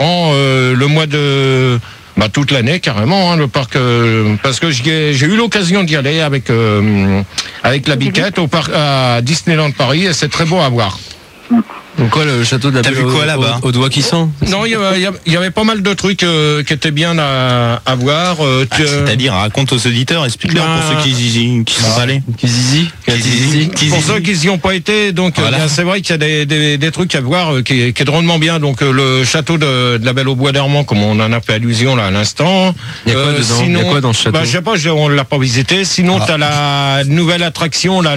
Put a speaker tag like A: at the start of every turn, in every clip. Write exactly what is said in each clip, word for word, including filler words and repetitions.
A: prend euh, le mois de... Bah, toute l'année carrément, hein, le parc, euh, parce que j'ai eu l'occasion d'y aller avec euh, avec la biquette au parc à Disneyland Paris et c'est très beau à voir.
B: Donc quoi, le château de la
C: T'as vu quoi là-bas?
B: Au, au doigt qui sent?
A: Non, il y, y, y avait pas mal de trucs euh, qui étaient bien à, à voir. Euh,
C: ah, C'est-à-dire, raconte aux auditeurs, explique-leur
A: ben,
C: pour ceux qui, qui, qui sont allés.
B: Qui zizi,
C: qui zizi, qui
A: Pour
C: zizi.
A: ceux qui n'y ont pas été, donc
C: voilà.
A: euh, c'est vrai qu'il y a des, des, des trucs à voir euh, qui, qui est drôlement bien. Donc euh, le château de, de la Belle au Bois d'Hermont, comme on en a fait allusion là à l'instant.
B: Il y a quoi
A: euh,
B: dedans?
A: Sinon,
B: il y a quoi dans ce château?
A: Bah, je sais pas, je, on l'a pas visité. Sinon, ah. t'as la nouvelle attraction là,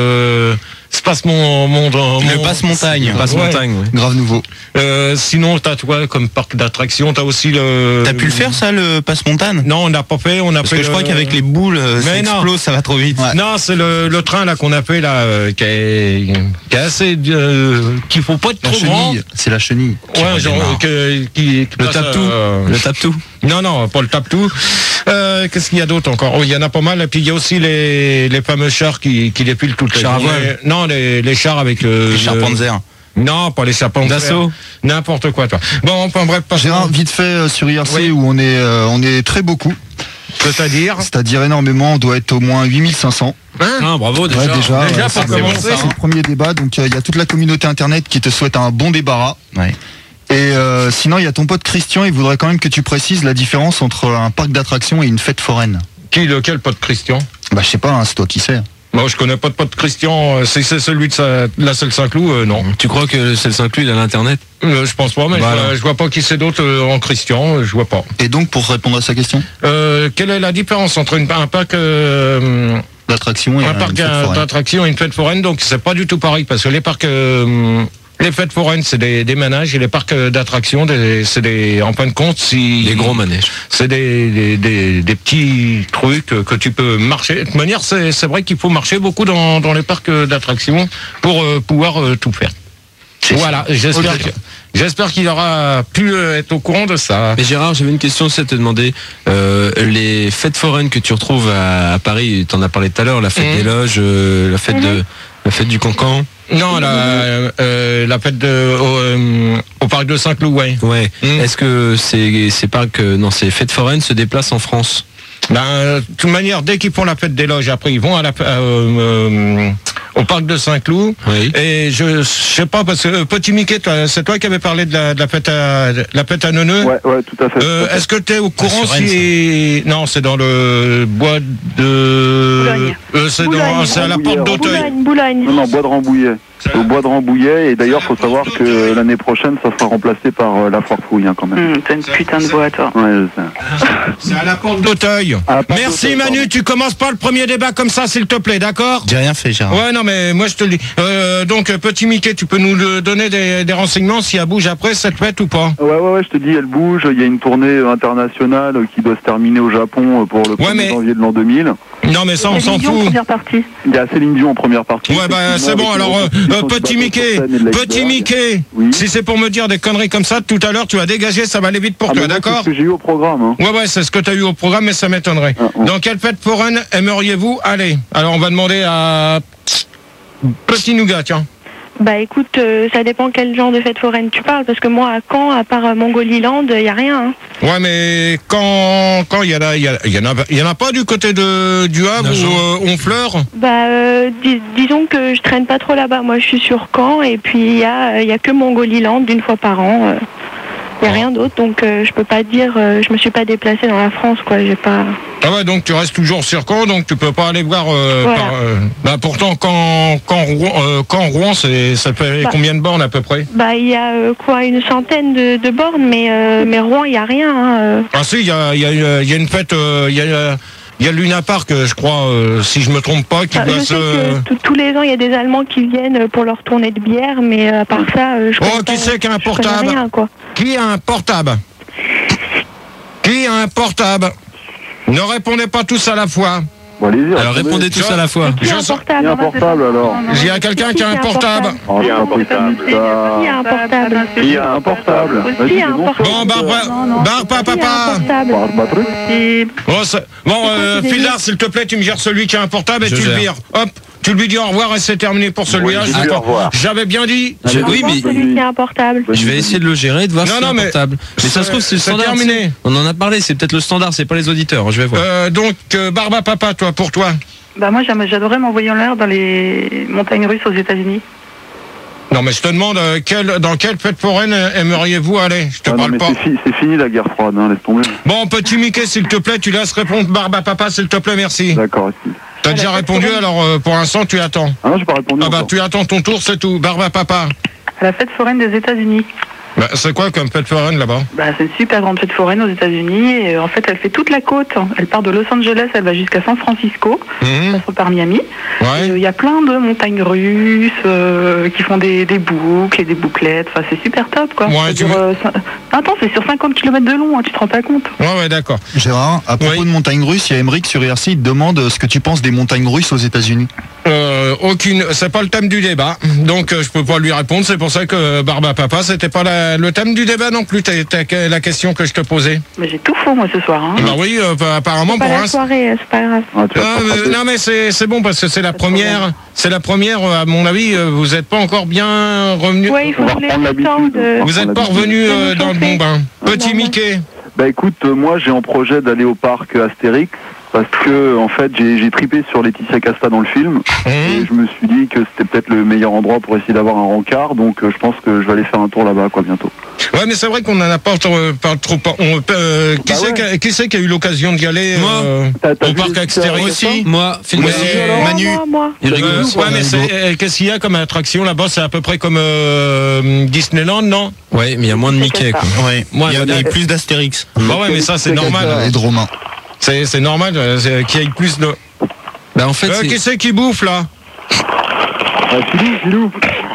A: le Space mon, mon, mon
C: le passe montagne.
B: Le passe
A: ouais.
B: montagne, ouais.
D: Grave nouveau.
A: Euh, sinon, t'as toi comme parc d'attractions, t'as aussi le.
C: T'as pu le faire ça, le passe montagne?
A: Non, on n'a pas fait. On a
C: Parce
A: fait.
C: que
A: le...
C: je crois qu'avec les boules, ça explose, ça va trop vite.
A: Ouais. Non, c'est le, le train là qu'on a fait là, euh, qui, est, qui est assez, euh, qu'il faut pas être trop grand.
D: C'est la chenille.
A: Ouais, genre que, qui, qui
B: le
A: passe,
B: tape tout.
A: Euh...
B: Le tape tout.
A: Non, non, pas le tape tout. Euh, Qu'est-ce qu'il y a d'autre encore? Oh, il y en a pas mal. Et puis il y a aussi les, les fameux chars qui, qui défilent toutes les.
B: Chars
A: les Non, les, les chars avec euh,
C: les chars Panzer.
A: Non, pas les chars Panzer.
B: D'assaut.
A: N'importe quoi, toi. Bon, enfin bref.
D: Gérard, vite fait euh, sur I R C oui. où on est, euh, on est très beaucoup.
A: C'est-à-dire
D: C'est-à-dire énormément. On doit être au moins huit mille cinq cents.
A: Hein
B: ah, bravo déjà.
D: Ouais, déjà,
A: déjà
D: euh,
A: pour commencer.
D: C'est le premier débat. Donc il euh, y a toute la communauté internet qui te souhaite un bon débarras.
C: Ouais.
D: Et euh, sinon, il y a ton pote Christian, il voudrait quand même que tu précises la différence entre un parc d'attractions et une fête foraine.
A: Qui, lequel pote Christian?
D: Bah, je sais pas, hein, c'est toi qui sais.
A: Moi, je connais pas de pote Christian. Si c'est celui de sa, la Selle Saint-Cloud, euh, non.
B: Tu crois que Selle Saint-Cloud, il a l'internet?
A: euh, Je pense pas, mais bah, je, je vois pas qui c'est d'autre euh, en Christian. Je vois pas.
D: Et donc, pour répondre à sa question,
A: euh, quelle est la différence entre une, un parc euh,
D: d'attractions et
A: un parc d'attractions et une fête foraine? Donc, c'est pas du tout pareil parce que les parcs euh, les fêtes foraines, c'est des, des manèges et les parcs d'attractions, c'est des, en fin de compte, si
B: des gros manèges.
A: C'est des, des, des, des petits trucs que tu peux marcher. De toute manière, c'est vrai qu'il faut marcher beaucoup dans, dans les parcs d'attractions pour euh, pouvoir euh, tout faire. Voilà, j'espère okay. J'espère qu'il aura pu être au courant de ça.
B: Mais Gérard, j'avais une question aussi à te demander. Euh, les fêtes foraines que tu retrouves à, à Paris, tu en as parlé tout à l'heure, la fête mmh. des loges, euh, la fête mmh. de la fête du Cancan.
A: Non, la, euh, la fête de, au, euh, au parc de Saint-Cloud, ouais.
B: Ouais. Mmh. Est-ce que ces, ces parcs, non, ces fêtes foraines se déplacent en France?
A: Ben, de toute manière, dès qu'ils font la fête des loges, après ils vont à la, euh, euh, au parc de Saint-Cloud.
B: Oui.
A: Et je, je sais pas parce que Petit Mickey, c'est toi qui avais parlé de la, de la fête à de la fête à Neuneu.
E: Ouais, ouais, tout à fait.
A: Euh, Est-ce que tu es au courant si non, c'est dans le bois de
E: euh,
A: c'est dans c'est à la porte d'Auteuil.
E: Boulogne. Non, non, bois de Rambouillet. Au bois de Rambouillet, et d'ailleurs, faut savoir que l'année prochaine, ça sera remplacé par euh, la foire fouille, hein, quand même.
F: Mmh, T'as une putain de bois, toi.
E: Ouais, je sais.
A: C'est à la porte d'Auteuil. Merci Manu, pardon. Tu commences pas le premier débat comme ça, s'il te plaît, d'accord?
C: J'ai rien fait, Gérard.
A: Ouais, non, mais moi je te le dis. Euh, donc, Petit Mickey, tu peux nous donner des, des renseignements si elle bouge après cette fête ou pas?
E: Ouais, ouais, ouais, je te dis, elle bouge. Il y a une tournée internationale qui doit se terminer au Japon pour le premier ouais, mais... janvier de l'an deux mille.
A: Non, mais ça, on s'en fout.
E: Il y a Céline Dion en première partie.
A: Ouais, bah, c'est bon, alors, euh, euh, Petit Mickey, Petit Mickey, oui. Si c'est pour me dire des conneries comme ça, tout à l'heure, tu as dégagé, ça va aller vite pour
E: ah,
A: toi, d'accord?
E: C'est ce que j'ai eu au programme. Hein.
A: Ouais, ouais, c'est ce que tu as eu au programme, mais ça m'étonnerait. Ah, ouais. Dans quelle fête foraine aimeriez-vous aller? Alors, on va demander à Petit Nougat, tiens.
F: Bah écoute, euh, ça dépend quel genre de fête foraine tu parles, parce que moi à Caen, à part Mongoliland, il n'y a rien. Hein.
A: Ouais, mais quand quand il y en a, il y, y en a, il y en a pas du côté de du Havre où euh, Honfleur.
F: Bah euh, dis, disons que je traîne pas trop là-bas. Moi, je suis sur Caen et puis il y a il y a que Mongoliland d'une fois par an. Euh. Il n'y a rien d'autre, donc euh, je peux pas dire, euh, je me suis pas déplacée dans la France, quoi, j'ai pas...
A: Ah ouais, donc tu restes toujours sur Caen, donc tu peux pas aller voir... Euh,
F: voilà.
A: par, euh, bah pourtant, quand, quand Rouen, euh, quand Rouen c'est, ça fait bah, combien de bornes à peu près?
F: Bah il y a euh, quoi, une centaine de, de bornes, mais, euh, mais Rouen, il n'y a rien. Hein, euh.
A: Ah si, il y a, y, a, y a une fête, il euh, y a... Il y a Luna Park, je crois, euh, si je me trompe pas, qui
F: ah,
A: doit
F: je
A: se...
F: sais que tous les ans, il y a des Allemands qui viennent pour leur tournée de bière, mais à part ça, je
A: Oh,
F: qui
A: pas, c'est qui a un portable
F: rien, quoi.
A: Qui a un portable Qui a un portable Ne répondez pas tous à la fois.
E: Bon, allez-y,
B: alors répondez tous à la fois.
F: Qui a un portable,
E: un portable alors.
A: Il y a quelqu'un qui a un portable.
E: Qui a un portable
F: Qui a un portable
E: Qui a un portable
F: Qui a un portable
A: Bon, barre, barre pas, papa. Bon, bon euh, Philard, s'il te plaît, tu me gères celui qui a un portable et
B: Je
A: tu
B: gère.
A: le vires. Hop. Tu lui dis au revoir et c'est terminé pour celui-là.
E: Oui,
A: Je-
E: au revoir.
A: J'avais bien dit.
B: Je- oui, mais
F: Celui qui a un portable.
B: je vais essayer de le gérer et de voir
A: Non,
B: si c'est
A: non,
B: un
A: mais
B: portable. Mais ça se trouve, c'est le
A: c'est
B: standard.
A: terminé.
B: tu sais. On en a parlé, c'est peut-être le standard, c'est pas les auditeurs. Je vais voir.
A: Euh, donc, euh, Barba Papa, toi, pour toi.
G: Bah moi j'aime- j'adorais m'envoyer en l'air dans les montagnes russes aux États-Unis.
A: Non, mais je te demande, euh, quelle, dans quelle fête foraine euh, aimeriez-vous aller? Je te
E: Ah non,
A: parle
E: mais
A: pas.
E: c'est fi- c'est fini la guerre froide, hein, laisse tomber.
A: Bon, petit Mickey, s'il te plaît, tu laisses répondre Barba Papa, s'il te plaît, merci.
E: D'accord.
A: T'as déjà répondu, alors euh, pour l'instant, tu attends.
E: Ah non, j'ai pas répondu
A: Ah bah,
E: encore.
A: tu attends ton tour, c'est tout. Barba Papa.
G: À la fête foraine des États-Unis.
A: Bah, c'est quoi comme fête foraine là-bas?
G: Bah, c'est une super grande fête foraine aux États-Unis. Et euh, en fait, elle fait toute la côte. Elle part de Los Angeles, elle va jusqu'à San Francisco,
A: Mhm.
G: passe par Miami. Il
A: Ouais.
G: y a plein de montagnes russes euh, qui font des, des boucles et des bouclettes. Enfin, c'est super top, quoi.
A: Ouais,
G: Ça
A: tu
G: dure,
A: veux-
G: euh, cin- Attends, c'est sur cinquante kilomètres de long, hein, tu te rends pas compte.
A: Ouais, ouais, d'accord.
D: Gérard, à propos
A: Oui.
D: de montagnes russes, il y a Emeric sur I R C, il te demande ce que tu penses des montagnes russes aux États-Unis.
A: Euh, aucune, c'est pas le thème du débat, donc euh, je peux pas lui répondre. C'est pour ça que Barba Papa, c'était pas la- le thème du débat non plus. T'as, t'as- la question que je te posais.
G: Mais j'ai tout faux, moi, ce soir. Hein.
A: Bah oui, euh, bah, apparemment
F: Pas
A: pour
F: la
A: un.
F: soirée, c'est pas grave.
E: Ah, tu vas
A: Ah,
E: te
A: mais-
E: rattraper.
A: non mais c'est, c'est bon parce que c'est la première, c'est la première. euh, À mon avis, euh, vous êtes pas encore bien revenu.
F: Ouais, il faut
E: On va
F: vous laisser
E: reprendre
F: le temps
E: l'habitude.
F: de...
A: Vous êtes pas
E: l'habitude.
A: revenu euh, dans le bon bain. Petit
F: Normal.
A: Mickey.
E: Bah écoute, euh, moi j'ai en projet d'aller au parc Astérix parce que en fait j'ai j'ai tripé sur Laetitia Casta dans le film et
A: Hum.
E: je me suis dit que c'était peut-être le meilleur endroit pour essayer d'avoir un rencard, donc euh, je pense que je vais aller faire un tour là-bas quoi bientôt.
A: Ouais, mais c'est vrai qu'on en a pas, trop- pas trop. on- euh, qui
E: Bah
A: c'est
E: ouais.
A: qui a- qui c'est qui a eu l'occasion d'y aller
B: Moi.
A: euh,
E: T'as- t'as
A: au
E: vu
A: parc
E: Laetitia
A: Astérix
E: Casta
A: aussi?
B: Moi, film
A: Ouais.
B: aussi.
A: Euh,
F: Moi,
C: Manu.
F: moi, moi.
B: Il rigole.
A: Euh, ouais, mais c'est, euh, qu'est-ce qu'il y a comme attraction là-bas? C'est à peu près comme euh, Disneyland, non?
B: Ouais, mais il y a moins de Mickey, quoi.
C: Ouais.
A: Moi,
C: il y a,
A: je-
C: il y a plus d'Astérix.
A: Bah ouais, mais ça c'est normal.
D: Et de Romain.
A: C'est, c'est normal euh, c'est- qu'il y ait plus de.
B: Bah, en fait,
A: Euh,
B: c'est-
A: qui c'est qui bouffe là?
E: Ah, Philou, Philou.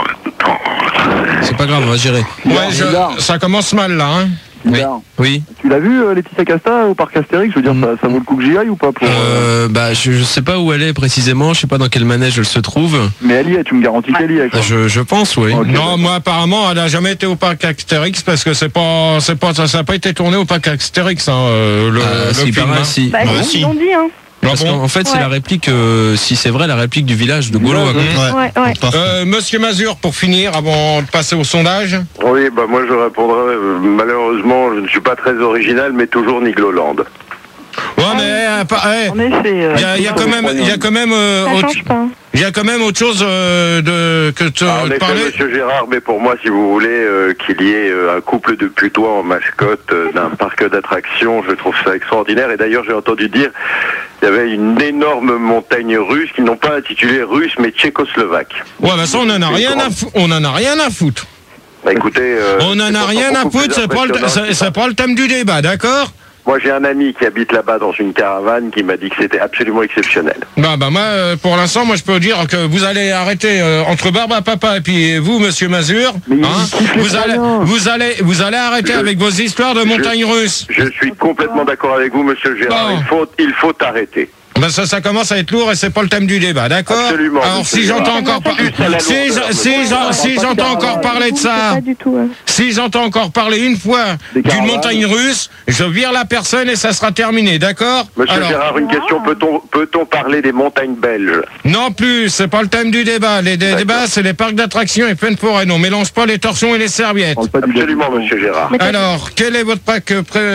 B: c'est pas grave, on va gérer.
A: Ouais,
E: bizarre.
A: je, ça commence mal là. Hein.
E: Bizarre.
B: Oui.
E: Tu l'as vu euh, Laetitia Casta au parc Astérix? Je veux dire,
B: Mm.
E: ça, ça vaut le coup que j'y aille ou pas pour, euh,
B: Euh, bah, je, je sais pas où elle est précisément, je sais pas dans quel manège elle se trouve.
E: Mais elle y est, tu me garantis qu'elle y est quoi.
B: Bah, je, je pense, oui.
E: Ok,
A: Non,
E: d'accord.
A: moi apparemment, elle a jamais été au parc Astérix parce que c'est pas, c'est pas, ça, ça a pas été tourné au parc Astérix, hein, euh, le,
B: Ah,
A: le
B: si,
A: film.
B: pareil,
A: hein.
B: si.
F: Bah,
B: Moi
F: ils
B: aussi.
F: l'ont dit, hein.
A: Ah
B: Parce
A: bon
B: qu'en en fait, c'est
F: Ouais.
B: la réplique, euh, si c'est vrai, la réplique du village de Gaulois. quoi.
E: Village,
D: Ouais.
F: Ouais, ouais.
D: Parfait.
A: Euh, Monsieur Mazur, pour finir, avant de passer au sondage.
H: Oui, bah moi je répondrai, euh, malheureusement, je ne suis pas très original, mais toujours Nigloland.
A: Ouais, mais euh, pas- eh,
G: En effet. euh,
A: il y a, il y a quand même, il y a quand même, euh,
F: Ça
A: autre,
F: change pas. hein.
A: il y a quand même autre chose euh, de que te
H: Ah, en effet,
A: parler.
H: monsieur Gérard, mais pour moi, si vous voulez euh, qu'il y ait euh, un couple de putois en mascotte euh, d'un parc d'attractions, je trouve ça extraordinaire. Et d'ailleurs, j'ai entendu dire qu'il y avait une énorme montagne russe qu'ils n'ont pas intitulée russe, mais tchécoslovaque.
A: Ouais, bah ça, on en a rien à foutre. On en a rien à foutre.
H: Bah, écoutez, euh,
A: On en
H: c'est
A: a
H: pourtant
A: rien à
H: beaucoup
A: foutre.
H: plus
A: C'est pas le,
H: impressionnant
A: c'est-
H: que ça.
A: c'est pas le thème du débat, d'accord?
H: Moi, j'ai un ami qui habite là-bas dans une caravane qui m'a dit que c'était absolument exceptionnel.
A: Bah, bah, moi, euh, pour l'instant, moi, je peux dire que vous allez arrêter euh, entre Barba Papa et puis vous, Monsieur Mazur.
E: Mais il
A: hein,
E: kiffe les
A: vous allez,
E: câlins.
A: vous allez, vous allez arrêter
H: Je-
A: avec vos histoires de montagnes russes.
H: Je suis complètement d'accord avec vous, monsieur Gérard.
A: Bon.
H: Il faut, il faut arrêter.
A: Ben ça, ça commence à être lourd et c'est pas le thème du débat, d'accord?
H: Absolument,
A: Alors
H: monsieur
A: si
H: Gérard.
A: j'entends encore par-
H: Plus à la
A: si,
H: lourdeur,
A: je- si,
H: monsieur.
A: j'en- si j'entends encore parler de
F: C'est
A: ça,
F: pas du tout. hein.
A: si j'entends encore parler une fois
E: Des
A: d'une
E: caravanes.
A: montagne russe, je vire la personne et ça sera terminé, d'accord?
H: Monsieur
A: Alors,
H: Gérard, une question. Peut-on peut-on parler des montagnes belges?
A: non plus, c'est pas le thème du débat. Les dé-
H: D'accord.
A: débats, c'est les parcs d'attractions et fêtes foraines. On mélange pas les torsions et les serviettes.
E: On parle pas du
H: Absolument,
E: débat.
H: monsieur Gérard.
F: Mais t'as-
A: Alors, quel est votre parc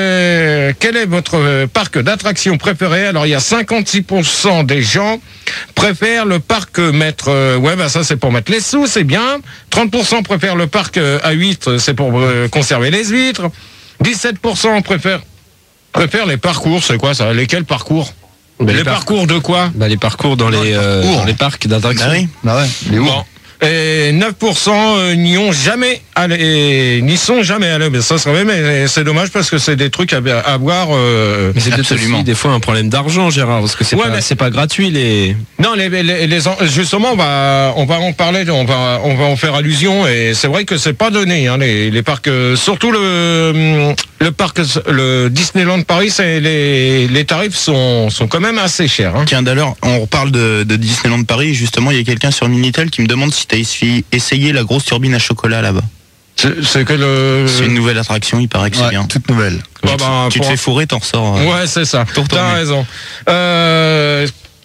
A: pré- quel est votre euh, parc d'attractions préféré? Alors, il y a cinquante-six pour cent des gens préfèrent le parc maître. euh, ouais, bah ça c'est pour mettre les sous, c'est bien. trente pour cent préfèrent le parc euh, à huîtres, c'est pour euh, conserver les huîtres. dix-sept pour cent préfèrent préfèrent les parcours, c'est quoi ça? Lesquels parcours?
B: Bah,
A: les
B: par-
A: parcours de quoi?
B: Bah, les parcours dans les, euh,
D: parcours.
B: dans les parcs d'attractions.
C: Bah oui.
D: Bah ouais, les ours.
A: Bon. Et neuf pour cent euh, n'y ont jamais allé, n'y sont jamais allés. Mais ça serait, mais c'est dommage parce que c'est des trucs à, à voir. euh,
B: Mais c'est peut-être
C: Absolument.
B: aussi des fois un problème d'argent, Gérard, parce que c'est
A: Ouais,
B: pas,
A: mais-
B: c'est pas gratuit les.
A: Non, les, les, les en- justement, on va, on va en parler, on va, on va en faire allusion, et c'est vrai que c'est pas donné, hein, les, les parcs, euh, surtout le, le parc, le Disneyland Paris, c'est les, les tarifs sont, sont quand même assez chers. Hein.
C: Tiens, d'ailleurs, on reparle de, de Disneyland Paris. Justement, il y a quelqu'un sur Minitel qui me demande si tu as essayé la grosse turbine à chocolat là-bas.
A: C'est c'est que le.
C: C'est une nouvelle attraction, il paraît que c'est
D: Ouais,
C: bien.
D: toute nouvelle.
A: Bah, bah,
C: Tu te
A: pour-
C: fais fourrer, t'en ressors. euh,
A: Ouais, c'est ça.
C: Pour
A: T'as
C: tourner.
A: raison. Euh, quatre-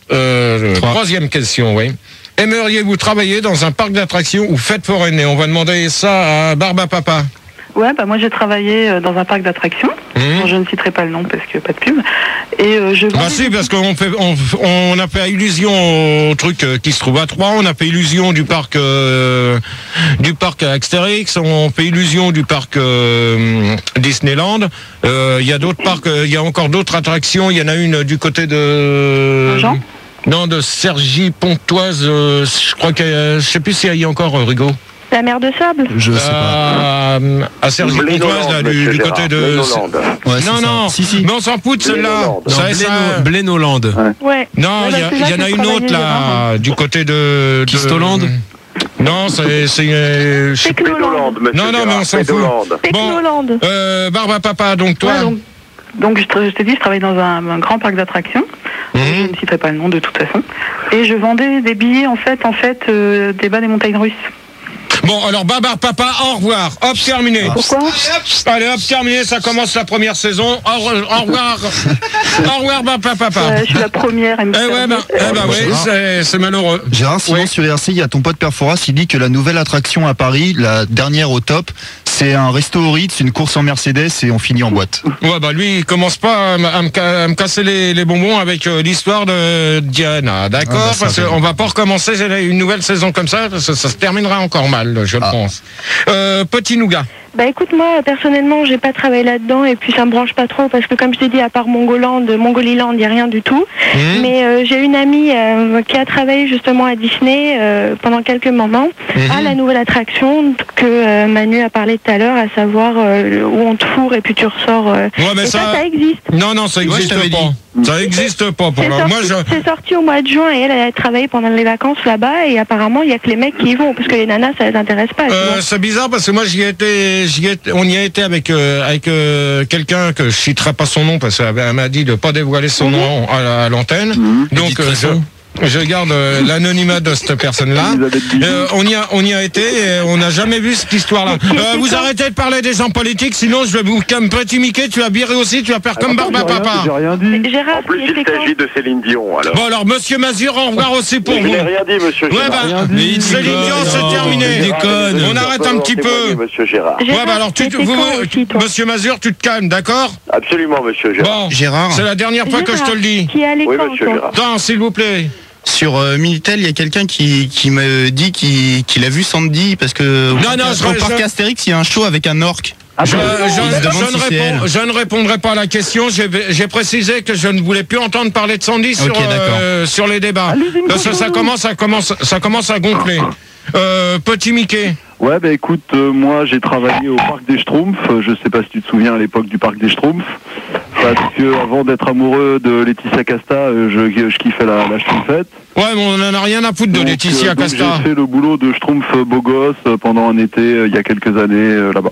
A: Euh, troisième question, oui. Aimeriez-vous travailler dans un parc d'attractions ou fête foraine? Et on va demander ça à Barba Papa.
G: Ouais, bah moi j'ai travaillé euh, dans un parc d'attractions. Mmh. Bon, je ne citerai pas le nom parce que pas de pub. Et euh, je.
A: Bah si, parce qu'on fait, on, on a fait illusion au truc euh, qui se trouve à Troyes. On a fait illusion du parc, euh, du parc Astérix. On fait illusion du parc euh, Disneyland. Il euh, y a d'autres parcs. Il euh, y a encore d'autres attractions. Il y en a une du côté de.
G: Jean.
A: Non, de Cergy Pontoise. Euh, je crois que euh, je sais plus s'il y a encore euh, Rigaud.
F: La mer de sable.
D: Je sais
A: pas. Euh, à Cergy Pontoise, là, du, du côté de.
C: Ouais,
A: non, non,
D: si, si.
A: mais on s'en fout de celle-là.
B: Blénoland.
F: Ouais.
A: Non, il y, y en a une autre là, là, du côté de.
B: Kistoland.
A: Non, c'est. c'est
F: Technoland.
A: Non, non, mais on s'en fout.
F: Technoland.
A: Bon, euh, Barbara Papa, donc toi.
G: Ouais, donc, donc je, te, je t'ai dit, je travaille dans un, un grand parc d'attractions. Mmh. Je ne citerai pas le nom de toute façon. Et je vendais des billets en fait, en fait, euh, des bas des montagnes russes.
A: Bon, alors Babar Papa, au revoir. Hop, terminé.
G: Pourquoi?
A: Allez, hop, terminé, ça commence la première saison. Au, au revoir. Au revoir, Babar Papa.
G: Euh, je suis la première à me
A: Eh ouais, bah, eh bah oui, c'est, c'est malheureux.
D: Gérard, sinon
A: oui.
D: sur R C, il y a ton pote Perforas, il dit que la nouvelle attraction à Paris, la dernière au top, c'est un resto au Ritz, une course en Mercedes et on finit en boîte.
A: Ouais, bah lui, il commence pas à, m- à, me, ca- à me casser les, les bonbons avec euh, l'histoire de Diana, d'accord?
D: Ah bah,
A: parce qu'on va pas recommencer une nouvelle saison comme ça, parce que ça se terminera encore mal, je
D: ah.
A: pense. Euh, petit nougat.
F: Bah écoute, moi personnellement j'ai pas travaillé là-dedans et puis ça me branche pas trop parce que comme je t'ai dit, à part Mongoland, Mongoliland, il n'y a rien du tout. Mmh. Mais euh, j'ai une amie euh, qui a travaillé justement à Disney euh, pendant quelques moments mmh. à la nouvelle attraction que euh, Manu a parlé tout à l'heure, à savoir euh, où on te fourre et puis tu ressors. Euh,
A: ouais, mais
F: et
A: ça...
F: ça, ça existe.
A: Non, non, ça existe ouais, pas. Ça existe pas pour là. Moi, je...
F: C'est sorti au mois de juin et elle, elle a travaillé pendant les vacances là-bas et apparemment il y a que les mecs qui y vont parce que les nanas ça les intéresse pas.
A: Euh, c'est bizarre parce que moi j'y étais, j'y étais, on y a été avec euh, avec euh, quelqu'un que je citerai pas son nom parce qu'elle m'a dit de pas dévoiler son mmh. nom à, à l'antenne. Mmh. Donc euh, je, je garde euh, l'anonymat de cette personne-là. Euh, on y a on y a été et on n'a jamais vu cette histoire-là. Euh, vous arrêtez de parler des gens politiques, sinon je vais vous comme Petit Mickey, tu vas virer aussi, tu vas faire comme Barba Papa.
E: J'ai rien dit.
F: Gérard,
H: en plus, il s'agit de Céline Dion. Alors.
A: Bon alors, Monsieur Mazur, au revoir aussi pour
H: je
A: vous.
H: Je n'ai rien dit, Monsieur Gérard.
A: Ouais bah, Céline Dion, c'est terminé.
B: Déconne.
A: On arrête un petit peu.
H: Monsieur Gérard.
A: Ouais bah alors, tu, vous, aussi, Monsieur Mazur, tu te calmes, d'accord?
H: Absolument, Monsieur Gérard.
A: Bon,
C: Gérard.
A: C'est la dernière fois
F: Gérard,
A: que je te le dis.
F: Qui a
H: oui, Monsieur Gérard.
A: Non, s'il vous plaît.
C: Sur euh, Minitel, il y a quelqu'un qui, qui me dit qu'il, qu'il a vu Sandy parce que
A: non, non,
C: au
A: je,
C: parc
A: je...
C: Astérix, il y a un show avec un orc.
A: Je, je, je,
C: je,
A: ne
C: si
A: réponds, je ne répondrai pas à la question. J'ai, j'ai précisé que je ne voulais plus entendre parler de Sandy sur,
C: okay,
A: euh, sur les débats. Parce que ça commence, ça commence, ça commence à gonfler. Euh, Petit Mickey.
E: Ouais, bah écoute, euh, moi j'ai travaillé au parc des Schtroumpfs. Je sais pas si tu te souviens à l'époque du parc des Schtroumpfs. Parce que avant d'être amoureux de Laetitia Casta, euh, je, je kiffais la, la Schtroumpfette.
A: Ouais, mais on en a rien à foutre de donc, Laetitia euh, donc Casta.
E: J'ai fait le boulot de Schtroumpf beau gosse pendant un été euh, il y a quelques années euh, là-bas.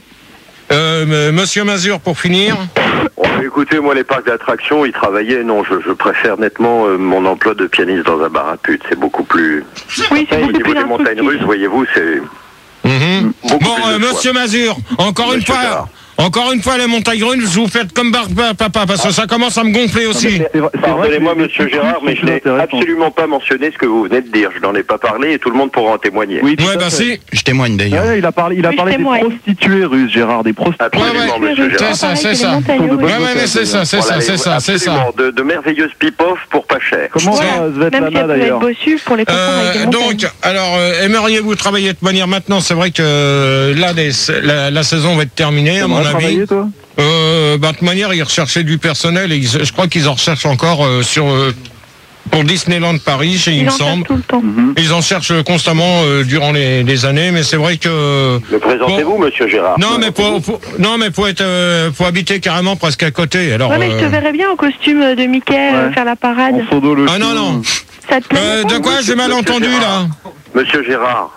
A: Euh, Monsieur Mazur, pour finir.
H: Oh, écoutez, moi les parcs d'attractions, ils travaillaient. Non, je, je préfère nettement euh, mon emploi de pianiste dans un bar à pute. C'est beaucoup plus.
F: Oui, c'est
H: au niveau des montagnes russes, voyez-vous, c'est.
A: Mmh. Bon, euh, Monsieur Mazur, encore
H: Monsieur
A: une fois.
H: Gard.
A: Encore une fois, les montagnes russes, vous faites comme Barba Papa, parce que ça commence à me gonfler aussi.
H: Pardonnez-moi, Monsieur Gérard, mais je n'ai absolument pas mentionné ce que vous venez de dire. Je n'en ai pas parlé et tout le monde pourra en témoigner.
E: Oui,
A: ouais, bah si.
C: Je témoigne d'ailleurs.
E: Ouais, il a parlé, il a
F: oui,
E: parlé des prostituées russes, Gérard, des prostituées.
H: Absolument,
A: ouais, ouais.
H: Monsieur Gérard.
A: C'est ça, c'est ça. Ouais, ouais, mais c'est ça, c'est ça, c'est ça, c'est ça.
H: De, de merveilleuses pip-off pour pas cher.
E: Comment
F: voilà.
E: Svetlana
F: Même si
E: d'ailleurs
F: bossu pour les
A: euh, donc, alors, euh, aimeriez-vous travailler de manière maintenant? C'est vrai que euh, là, les, la, la saison va être terminée, à mon avis.
E: Toi
A: Euh, bah, de toute manière, ils recherchaient du personnel et ils, je crois qu'ils en recherchent encore euh, sur euh, pour Disneyland Paris, il me semble.
F: Tout le temps.
E: Mm-hmm.
A: Ils en cherchent constamment euh, durant les, les années, mais c'est vrai que.
H: Me présentez-vous, bon, Monsieur Gérard?
A: Non, mais pour, pour non, mais pour être, euh, pour habiter carrément presque à côté. Alors.
F: Ouais, mais je te verrais bien en costume de Mickey ouais. euh, faire la parade.
E: Le
A: ah non non.
F: Ça te plaît
A: euh, de quoi j'ai mal entendu là?
H: Monsieur Gérard.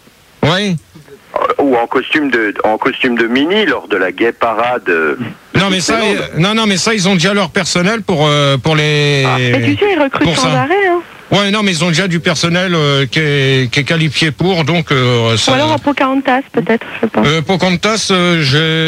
A: Oui.
H: Ou en costume de en costume de mini lors de la gay parade.
A: Non mais ça, euh, non non mais ça ils ont déjà leur personnel pour euh, pour les.
F: Ah. Mais tu sais ils recrutent sans arrêt hein.
A: Ouais, non, mais ils ont déjà du personnel euh, qui, est, qui est qualifié pour, donc... Euh, ça...
F: Ou alors à Pocahontas, peut-être, je sais pas.
A: Euh, Pocahontas, euh,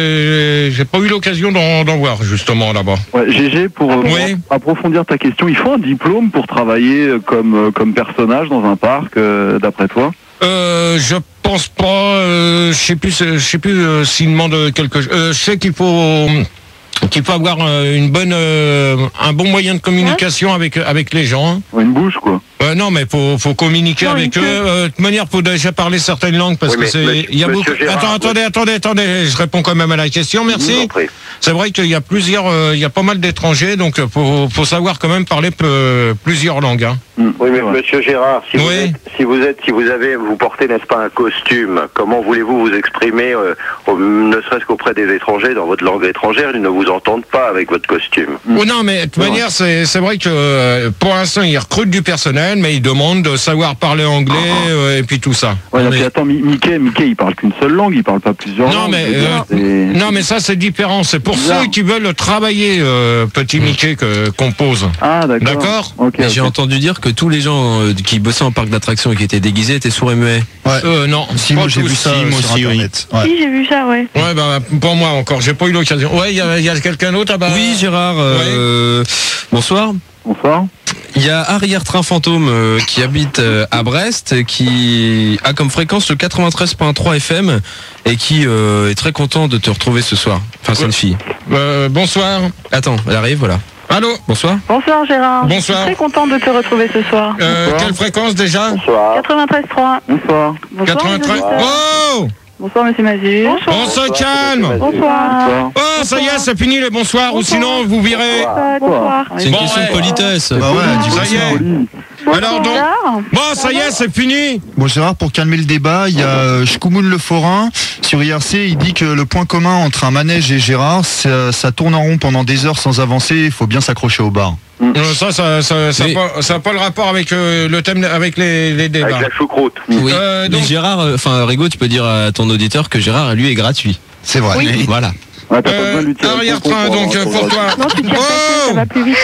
A: j'ai, j'ai pas eu l'occasion d'en, d'en voir, justement, là-bas.
E: Ouais, G G, pour euh,
A: Oui.
E: approfondir ta question, il faut un diplôme pour travailler euh, comme, euh, comme personnage dans un parc, euh, d'après toi?
A: Euh, je pense pas, euh, je sais plus, je sais plus euh, s'il demande quelque chose. Euh, je sais qu'il faut... qu'il faut avoir euh, une bonne, euh, un bon moyen de communication avec avec les gens.
E: Une bouche, quoi.
A: Euh, non, mais faut faut communiquer
F: Non,
A: avec
F: une
A: eux. Euh, de toute manière, faut déjà parler certaines langues parce
H: Oui,
A: que
H: mais
A: c'est,
H: monsieur-
A: il y a
H: monsieur
A: beaucoup.
H: Gérard,
A: Attends,
H: oui.
A: attendez, attendez, attendez. Je réponds quand même à la question.
H: Je vous
A: Merci.
H: en prie.
A: C'est vrai qu'il y a plusieurs, euh, il y a pas mal d'étrangers, donc euh, faut faut savoir quand même parler peu- plusieurs langues. Hein.
H: Oui, mais monsieur Gérard, si, vous
A: Oui.
H: êtes, si vous êtes, si vous avez, vous portez, n'est-ce pas, un costume, comment voulez-vous vous exprimer, euh, au- ne serait-ce qu'auprès des étrangers, dans votre langue étrangère, ils ne vous entendent pas avec votre costume.
A: Oh non, mais de toute manière, c'est c'est vrai que euh, pour l'instant, ils recrutent du personnel, mais ils demandent de savoir parler anglais euh, et puis tout ça.
E: Ouais,
A: Non,
E: puis
A: mais-
E: attends, Mi- Mickey, Mickey, il parle qu'une seule langue, il parle pas plusieurs
A: Non,
E: langues.
A: mais,
E: je veux dire,
A: euh,
E: c'est-
A: Non, mais ça, c'est différent. C'est pour
E: Bizarre.
A: ceux qui veulent travailler, euh, petit Mickey, que, qu'on pose.
E: Ah, d'accord.
A: D'accord.
E: Ok,
B: Et
E: ok.
B: j'ai entendu dire que tous les gens euh, qui bossaient en parc d'attractions et qui étaient déguisés étaient sourds et muets.
D: Ouais.
A: Euh, non.
D: Si,
A: pas
D: moi j'ai
A: tous.
D: vu ça
C: si, moi
D: sur
C: aussi, oui.
D: internet. Ouais.
F: Si, j'ai vu ça, ouais.
A: Ouais, bah, pour moi encore, j'ai pas eu l'occasion. Ouais, il y a, il y a quelqu'un d'autre là-bas.
B: Oui, Gérard. euh, Bonsoir.
E: Bonsoir.
B: Il y a Arrière Train Fantôme euh, qui habite euh, à Brest, qui a comme fréquence le quatre-vingt-treize point trois F M et qui euh, est très content de te retrouver ce soir. Enfin, c'est
A: Ouais.
B: une fille.
A: Euh, bonsoir.
B: Attends, elle arrive, voilà.
A: Allô.
B: Bonsoir.
G: Bonsoir Gérard.
A: Bonsoir.
G: Je suis très contente de te retrouver ce soir.
A: Euh,
E: Bonsoir.
A: quelle fréquence déjà
H: Bonsoir.
G: quatre-vingt-treize point trois.
E: Bonsoir.
G: Bonsoir,
A: quatre-vingt-treize.
G: les auditeurs.
A: Oh,
G: Bonsoir Monsieur Mazur.
A: on se calme.
G: Bonsoir.
E: Bonsoir.
A: Oh, ça y est, c'est fini les bonsoirs, ou sinon vous virez.
F: Euh, bonsoir.
B: C'est une
A: Bon,
B: question
A: ouais.
B: de politesse.
D: Bah ouais, du
A: Ça
D: coup,
A: y est.
E: Poli.
A: Alors donc,
G: Gérard.
A: bon, ça y est, c'est fini.
D: Bon Gérard, pour calmer le débat, il y a euh, Shkoumoun le Forain sur I R C, il dit que le point commun entre un manège et Gérard, ça, ça tourne en rond pendant des heures sans avancer, il faut bien s'accrocher au bar.
A: Euh, ça, ça, ça, ça,
B: Mais-
A: a pas, ça a pas le rapport avec euh, le thème, avec les, les débats.
H: Avec la choucroute.
B: Oui.
A: Euh,
B: Mais
A: donc-
B: Gérard, euh, enfin Rigo, tu peux dire à ton auditeur que Gérard, lui, est gratuit.
D: C'est vrai.
F: Oui.
B: Voilà.
E: Ouais, t'as pas
A: Euh,
E: besoin de lui tirer
A: arrière-train,
E: le
A: donc,
E: tampon
A: euh,
E: pour
A: pour
E: avoir-
A: toi.
F: Non, tu tires pas,
A: Oh
F: ça va plus vite.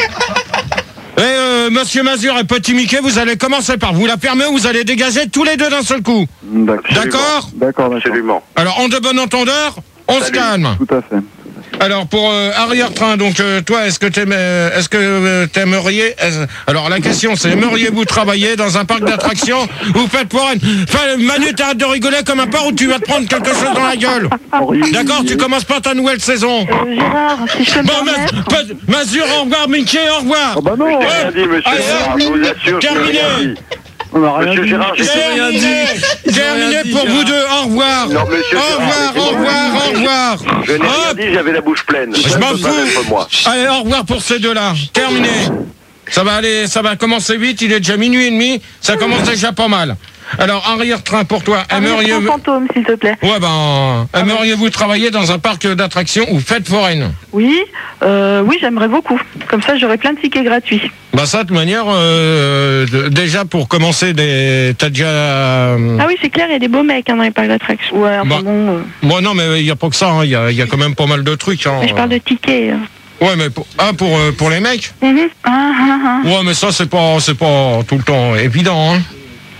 A: Et euh, Monsieur Mazur et Petit Mickey, vous allez commencer par vous la fermer ou vous allez dégager tous les deux d'un seul coup.
E: D'accord.
A: D'accord.
E: D'accord, d'accord.
H: Absolument.
A: Alors, en de bon entendeur, on se
H: Salut.
A: calme.
E: Tout à fait.
A: Alors, pour euh, arrière-train, donc euh, toi, est-ce que t'aimes, euh, est-ce que euh, t'aimeriez est-ce- Alors, la question, c'est aimeriez-vous travailler dans un parc d'attractions ou faites pour une... Enfin, Manu, t'arrêtes de rigoler comme un porc ou tu vas te prendre quelque chose dans la gueule. D'accord, tu commences pas ta nouvelle saison.
F: Euh, Gérard, si je peux me
A: Bon,
F: permettre.
A: Ma- Pe- Mazur, au revoir, Mickey, au revoir.
E: Oh bah non,
H: Je n'ai rien dit, monsieur
A: Allez,
H: Gérard, je vous assure, je n'ai
A: terminé.
H: rien dit.
E: on a rien
H: Monsieur
E: dit.
H: Gérard, j'ai
B: rien
A: Terminé,
B: dit.
A: terminé
B: rien dit,
A: pour
B: Gérard.
A: vous deux, au revoir.
H: Non, monsieur
A: Au
H: Gérard,
A: revoir, au
H: laissez-moi
A: revoir, au
H: terminer.
A: revoir.
H: Je n'ai rien
A: Hop.
H: dit, j'avais la bouche pleine.
A: Je
H: Ça
A: m'en
H: ne peut pas
A: fous.
H: être moi.
A: Allez, au revoir pour ces deux-là. Terminé. Ça va aller, ça va commencer vite. Il est déjà minuit et demi. Ça commence déjà pas mal. Alors, arrière-train pour toi.
G: Arrière Train
A: Aimeriez-vous...
G: Fantôme, s'il te plaît.
A: Ouais, ben, aimeriez-vous travailler dans un parc d'attractions ou fête foraine?
G: Oui, euh, oui, j'aimerais beaucoup. Comme ça, j'aurai plein de tickets gratuits.
A: Bah ça, de toute manière, euh, de- déjà pour commencer, des... t'as déjà... euh,
F: Ah oui, c'est clair, il y a des beaux mecs hein, dans les parcs d'attractions.
G: Ouais, enfin
A: Bah.
G: bon. euh,
A: Bon, non, mais il n'y a pas que ça. hein. Il y, a, il y a quand même pas mal de trucs. Hein.
F: Mais je parle de tickets. hein.
A: Ouais, mais pour, ah, pour, euh, pour les mecs.
F: Mhm.
G: ah, ah, ah.
A: Ouais, mais ça, c'est pas, c'est pas tout le temps évident. Hein.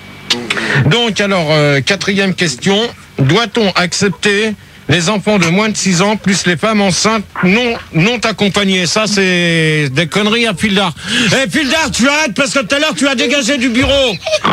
A: Donc, alors, euh, quatrième question. Doit-on accepter les enfants de moins de six ans plus les femmes enceintes non, non accompagnées? Ça, c'est des conneries à Pildar. Eh, Pildar, tu arrêtes parce que tout à l'heure, tu as dégagé du bureau.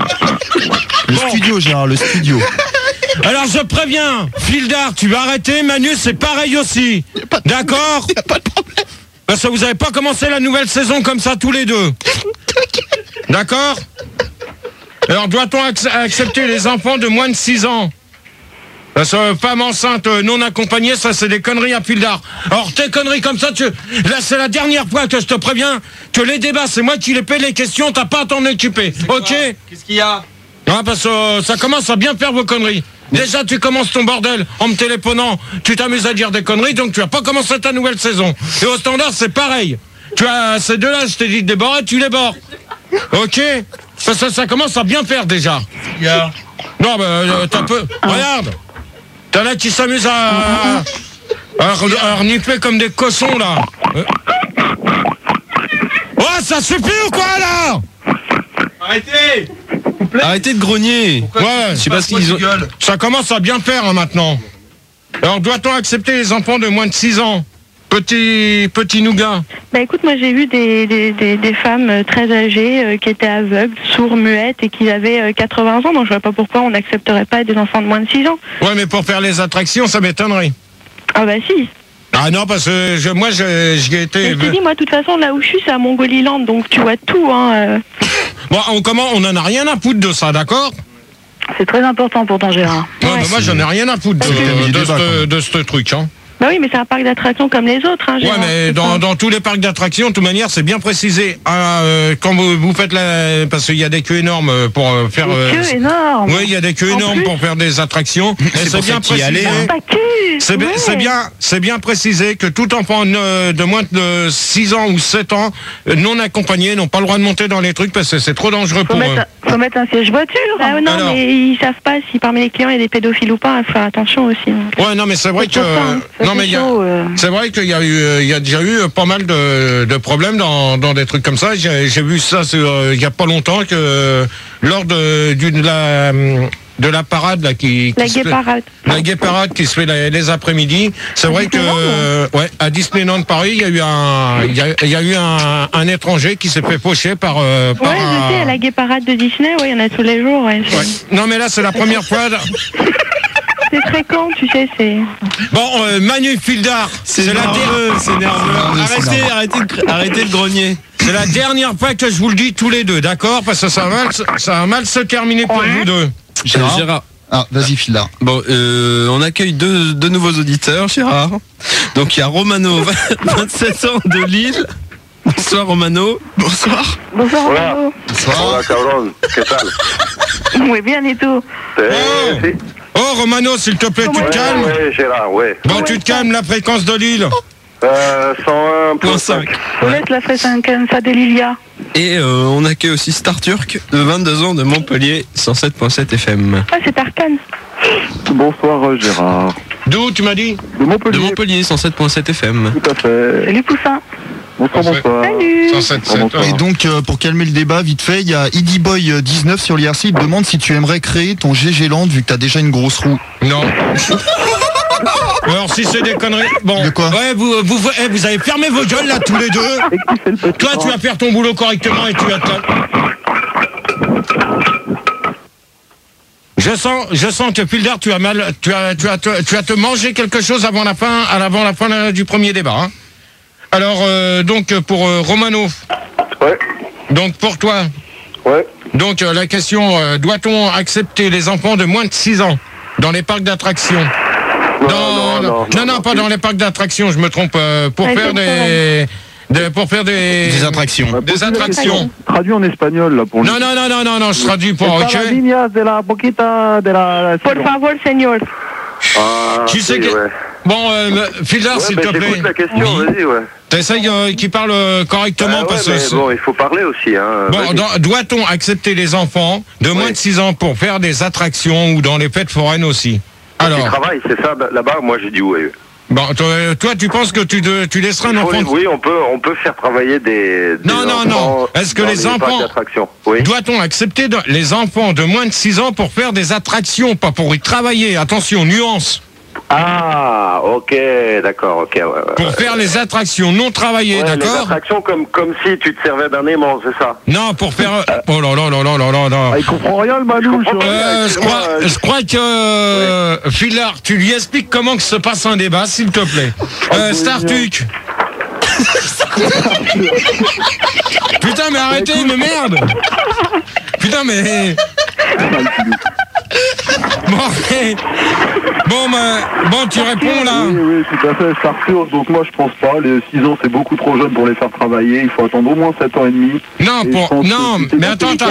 D: Le
A: Bon.
D: studio Gérard, le studio.
A: Alors, je préviens, Pildar, tu vas arrêter. Manu, c'est pareil aussi. D'accord? Parce que vous n'avez pas commencé la nouvelle saison comme ça tous les deux. D'accord? Alors, doit-on ac- accepter les enfants de moins de six ans? Parce que femme enceinte euh, non accompagnée, ça c'est des conneries à Pildar. Alors tes conneries comme ça, tu... là c'est la dernière fois que je te préviens que les débats, c'est moi qui les paie les questions, t'as pas à t'en occuper. Ok?
B: Qu'est-ce qu'il y a?
A: Non, parce que euh, ça commence à bien faire vos conneries. Déjà, tu commences ton bordel en me téléphonant, tu t'amuses à dire des conneries, donc tu vas pas commencer ta nouvelle saison. Et au standard, c'est pareil. Tu as ces deux-là, je t'ai dit de déborder, tu les bords. Ok? Parce que ça commence à bien faire déjà. Non, bah, euh, t'as peu. Regarde! T'as là qui s'amusent à, à, à, à renifler comme des cochons là. Euh. Oh, ça suffit ou quoi là?
B: Arrêtez. Arrêtez de grogner.
A: Ouais,
B: je sais pas ce qu'ils ont.
A: Ça commence à bien faire hein, maintenant. Alors doit-on accepter les enfants de moins de six ans? Petit, petit nougat.
F: Bah écoute, moi j'ai vu des, des, des, des femmes très âgées euh, qui étaient aveugles, sourds, muettes et qui avaient euh, quatre-vingts ans, donc je vois pas pourquoi on n'accepterait pas des enfants de moins de six ans.
A: Ouais, mais pour faire les attractions, ça m'étonnerait.
F: Ah bah si.
A: Ah non, parce que je, moi je- j'y ai été...
F: Je t'ai dit, moi de toute façon, là où je suis, c'est à Mongoliland, donc tu vois tout, hein. euh.
A: Bon, on, comment, on en a rien à foutre de ça, d'accord?
G: C'est très important pour ton Gérard.
A: Ouais, mais moi j'en ai rien à foutre de,
D: C'est-
A: de,
D: débat, quand
A: ce,
D: même.
A: de ce truc, hein.
F: Bah oui, mais c'est un parc d'attractions comme les autres, hein,
A: Ouais,
F: Gérard,
A: mais
F: c'est
A: dans,
F: ça.
A: dans tous les parcs d'attractions, de toute manière, c'est bien précisé. Ah, euh, quand vous, vous faites la... Parce qu'il y a des queues énormes pour euh, faire... euh,
G: Des queues énormes.
A: Oui, il y a des queues
G: En
A: énormes
G: plus.
A: pour faire des attractions. Et
C: C'est
A: c'est
C: pour
A: bien
C: ça qu'il y
A: précisé.
C: allait, hein.
G: Pas cul.
A: C'est bien,
G: Ouais.
A: c'est bien, c'est bien précisé que tout enfant de, de moins de six ans ou sept ans, euh, non accompagné, n'ont pas le droit de monter dans les trucs parce que c'est trop dangereux
G: Faut
A: pour eux.
G: mettre, faut mettre un siège voiture.
F: Bah non,
A: Alors.
F: mais ils savent pas si parmi les clients il y a des pédophiles ou pas, il faut faire attention aussi. donc.
A: Ouais, non, mais c'est vrai que,
G: C'est pour ça, hein. Ça,
A: non,
G: c'est
A: mais il y a,
G: chaud, euh.
A: c'est vrai qu'il y a eu, euh, il y a déjà eu pas mal de, de problèmes dans, dans des trucs comme ça. J'ai, j'ai vu ça sur, euh, il y a pas longtemps que euh, lors de, d'une, la, hum, de la parade là qui, qui
F: La
A: se fait-
F: guéparade.
A: la gay parade qui se fait la- les après-midi. C'est vrai que
F: Disneyland,
A: euh, ouais, à Disneyland Paris, il y a eu un, il y a, il y a eu un, un étranger qui s'est fait pocher par. euh, par
F: Ouais,
A: un-
F: je sais, à la guéparade de Disney, ouais, il y en a tous les jours. Ouais, c'est-
A: Ouais. Non mais là c'est la première fois.
F: C'est fréquent, tu sais, c'est...
A: Bon, euh, Manu Fildar, c'est la, der-
B: nerveux, c'est nerveux. Arrêtez, arrêtez, de, arrêtez de grogner.
A: c'est la dernière fois que je vous le dis tous les deux, d'accord? Parce que ça va mal, se- ça va mal se terminer pour vous deux.
D: Gérard.
B: Gérard.
D: Ah, vas-y, Fildar.
B: Bon, euh, on accueille deux, deux nouveaux auditeurs, Gérard. Donc il y a Romano, vingt-sept ans de Lille. Bonsoir Romano. Bonsoir.
G: Bonsoir,
H: Voilà.
G: Romano.
H: Hola, cabrón. ¿Qué tal?
G: Muy bien, et tout.
H: Eh,
A: Oh.
H: sí.
A: Oh Romano, s'il te plaît, tu te
H: Ouais,
A: calmes.
H: ouais, Gérard, ouais.
A: Bon, tu te calmes, la fréquence de Lille.
H: Euh, cent un point cinq.
G: Je vous laisse la fréquence de Lilia.
B: Et euh, on accueille aussi Star Turk, de vingt-deux ans de Montpellier, cent sept point sept F M.
F: Ah, c'est Tarkan.
E: Bonsoir euh, Gérard.
A: D'où tu m'as dit?
E: De Montpellier.
B: De Montpellier, cent sept point sept F M.
E: Tout à fait.
G: Salut, Poussin.
E: Bonsoir, bonsoir.
F: Salut.
A: cent sept sept.
E: Bonsoir.
D: Et donc, euh, pour calmer le débat, vite fait, il y a Iddy Boy euh, dix-neuf sur l'I R C. Il te demande si tu aimerais créer ton G G Land vu que t'as déjà une grosse roue.
A: Non. Alors si c'est des conneries. Bon.
D: De quoi?
A: Ouais, vous, vous, vous, eh, vous avez fermé vos gueules là tous les deux.
E: Et qui fait le petit
A: Toi, tu
E: bras
A: vas faire ton boulot correctement et tu vas te... Je sens, je sens que Fildar, tu as mal, tu as, tu as, tu as, tu as te mangé quelque chose avant la fin, avant la fin euh, du premier débat. Hein. Alors, euh, donc pour euh, Romano.
H: Ouais.
A: Donc pour toi.
H: Ouais.
A: Donc euh, la question, euh, doit-on accepter les enfants de moins de six ans dans les parcs d'attractions?
H: Non,
A: Dans-
H: non, non,
A: non, non, pas dans les parcs d'attractions, je me trompe. euh, pour
F: Ouais,
A: faire
F: c'est
A: des, des- pour faire des,
C: Des attractions.
E: Ouais,
A: des
E: pose-lui la
A: attractions.
E: question. Traduit en espagnol là pour lui.
A: Non, non, non, non, non, non, je traduis pour. Ok.
E: Está la línea de la boquita de la...
F: Por favor, señor.
H: Ah,
A: Tu sais
H: si,
A: que-
H: ouais.
A: Bon, euh, Fildar,
H: Ouais,
A: s'il
H: bah,
A: te plaît.
H: j'écoute la question, vas-y, ouais.
A: T'essayes euh, qu'il parle euh, correctement
H: Ah ouais,
A: parce
H: mais
A: que.
H: bon, il faut parler aussi, hein.
A: Bon,
H: Vas-y.
A: dans- doit-on accepter les enfants de moins
H: Oui.
A: de six ans pour faire des attractions ou dans les fêtes foraines aussi?
H: Tu
A: Alors,
H: travailles, c'est ça, là-bas, moi j'ai dit oui.
A: bon, toi, toi, tu penses que tu, de- tu laisseras un
H: Il faut
A: enfant.
H: les- oui, on peut, on peut faire travailler des, des
A: Non, non, non.
H: enfants
A: Est-ce que
H: dans
A: les
H: parcs
A: enfants-
H: d'attractions. Oui.
A: Doit-on accepter de- les enfants de moins de six ans pour faire des attractions, pas pour y travailler? Attention, nuance.
H: Ah, ok, d'accord, ok, ouais, ouais.
A: Pour faire les attractions non travaillées,
H: Ouais, les
A: d'accord?
H: attractions comme, comme si tu te servais d'un aimant, c'est ça.
A: Non, pour faire. Oh là là là là là là là.
E: Ah, il comprend rien le Manouche.
H: comprends pas.
A: Euh, je
H: excuse-moi,
A: crois,
H: euh,
A: je crois que euh, Fildar, tu lui expliques comment que se passe un débat, s'il te plaît. Euh, Startuc. Putain, mais arrêtez, mais merde. Putain, mais. Bon, mais- bon, bah, bon, tu réponds là.
E: Oui, oui, tout à fait, c'est Arthur. Donc moi je pense pas, les six ans c'est beaucoup trop jeune pour les faire travailler, il faut attendre au moins sept ans et demi.
A: Non,
E: Et
A: pour,
E: je pense
A: non,
E: que c'était
A: mais
E: pas
A: attends,
F: plus
A: attends.
F: tard.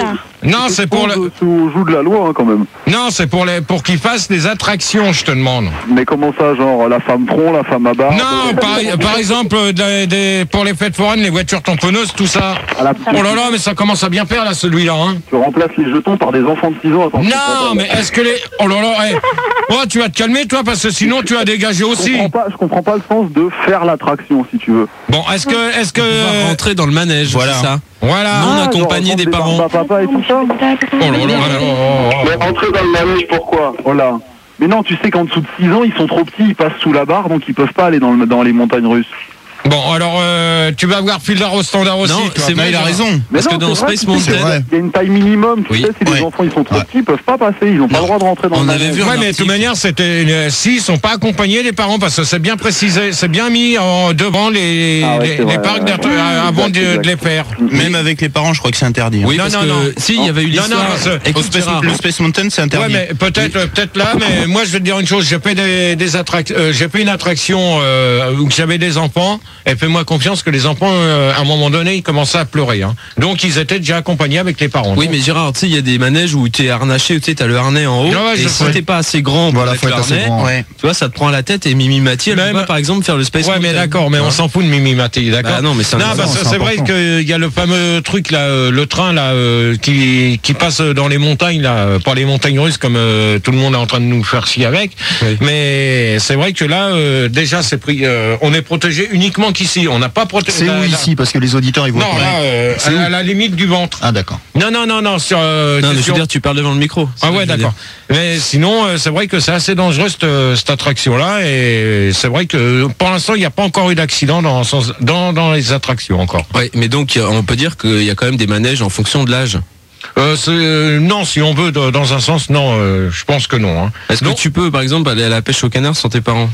A: Non, c'est pour le...
E: Sous joug de la loi, hein, quand même.
A: Non, c'est pour les, pour qu'ils fassent des attractions, je te demande.
E: Mais comment ça, genre la femme tronc, la femme à barbe?
A: Non, par, par exemple, des, des, pour les fêtes foraines, les voitures tamponneuses, tout ça.
E: À la...
A: Oh là là, mais ça commence à bien faire, là, celui-là, hein.
E: Tu remplaces les jetons par des enfants de six ans. Attends,
A: non, mais est-ce que les... Oh là là, hey. Oh, tu vas te calmer, toi, parce que sinon, tu as dégagé aussi.
E: Je comprends pas, je comprends pas le sens de faire l'attraction, si tu veux.
A: Bon, est-ce que... Est-ce que...
B: On va rentrer dans le manège,
C: Voilà.
B: c'est ça.
A: Voilà.
B: Non,
E: Ah,
B: accompagné
E: genre,
B: des
E: des
B: parents.
E: barbes à papa et tout ça.
A: Oh là là là là, oh, oh, oh.
H: Mais rentrer dans le manège, pourquoi?
E: Oh là. Mais non, tu sais qu'en dessous de six ans, ils sont trop petits, ils passent sous la barre, donc ils peuvent pas aller dans, le, dans les montagnes russes.
A: Bon, alors, euh, tu vas voir Fildar au standard aussi.
B: Non,
A: toi.
B: c'est
A: Mais
B: vrai, il a raison.
E: Mais
B: Parce
E: non,
B: que dans
E: c'est vrai,
B: Space
E: tu sais,
B: Mountain,
D: vrai.
E: il y a une taille minimum, tu
B: Oui,
E: sais, si
C: ouais.
E: les enfants ils sont trop
D: Ouais.
E: petits, ils peuvent pas passer, ils ont pas
B: Non.
E: le droit de rentrer dans
B: On
E: le
B: avait
E: manège.
B: vu un
A: Ouais, mais de toute
B: article.
A: manière, c'était une... si ils sont pas accompagnés les parents, parce que c'est bien précisé, c'est bien mis en devant les,
E: Ah ouais,
A: les,
E: c'est
A: les
E: vrai,
A: parcs
E: ouais.
A: d'attra-
E: Exact,
A: avant de,
E: exact.
A: de les faire.
C: Même avec les parents, je crois que c'est interdit. hein.
B: Oui,
A: Non,
B: parce
A: non,
B: que
A: non.
B: si, il y avait eu
A: Non, non,
B: l'histoire.
A: parce que-
C: Au
B: Écoute,
C: Space-
B: Gérard.
C: le Space Mountain, c'est
A: Ouais,
C: interdit.
A: mais peut-être, peut-être là, mais moi, je vais te dire une chose. J'ai fait des, des attractions, euh, j'ai fait une attraction euh, où j'avais des enfants. Et fais-moi confiance que les enfants, euh, à un moment donné, ils commençaient à pleurer. Hein. Donc, ils étaient déjà accompagnés avec les parents.
B: Oui, mais Gérard, tu sais, il y a des manèges où tu es harnaché, tu sais, t'as le harnais en haut.
A: Ah ouais,
B: et
A: je
B: si
A: sais.
B: t'es pas assez grand pour
D: Voilà,
B: mettre
D: faut
B: le
D: être assez
B: harnais,
D: grand.
C: Ouais.
B: tu vois, ça te prend la tête. Et Mimi Mati, elle
A: Même-
B: peut pas, par exemple, faire le Space
A: Ouais, mais
B: Mountain.
A: d'accord, mais on
B: Hein.
A: s'en fout de Mimi Mati, d'accord.
B: Bah non, mais c'est un
A: Non,
B: exemple,
A: parce que
D: c'est
A: c'est vrai
D: important.
A: qu'il y a le fameux truc là, euh, le train là, euh, qui qui passe dans les montagnes là, euh, pas les montagnes russes comme euh, tout le monde est en train de nous faire chier avec.
B: Oui.
A: Mais c'est vrai que là, euh, déjà, c'est pris. euh, on est protégé uniquement qu'ici. On n'a pas protégé.
D: C'est
A: la-
D: où
A: la-
D: ici? Parce que les auditeurs, ils voient
A: Non,
D: pas.
A: là, euh,
D: C'est
A: à,
D: où
A: à la limite du ventre.
D: Ah, d'accord.
A: Non, non, non, non, sur. euh,
B: Non,
A: c'est
B: mais je
A: sur-
B: veux dire, tu parles devant le micro. c'est
A: Ah
B: ce
A: ouais,
B: que je veux
A: d'accord. Mais sinon, euh, c'est vrai que c'est assez dangereux cette, euh, cette attraction-là, et c'est vrai que pour l'instant, il n'y a pas encore eu d'accident dans, sens- dans dans les attractions encore.
B: dire. Ouais, mais donc, on peut dire qu'il y a quand même des manèges en fonction de l'âge.
A: Euh, c'est- euh, non, si on veut, de- dans un sens, non, euh, je pense que non. Hein.
B: Est-ce que
A: Non.
B: tu peux, par exemple, aller à la pêche au canard sans tes parents?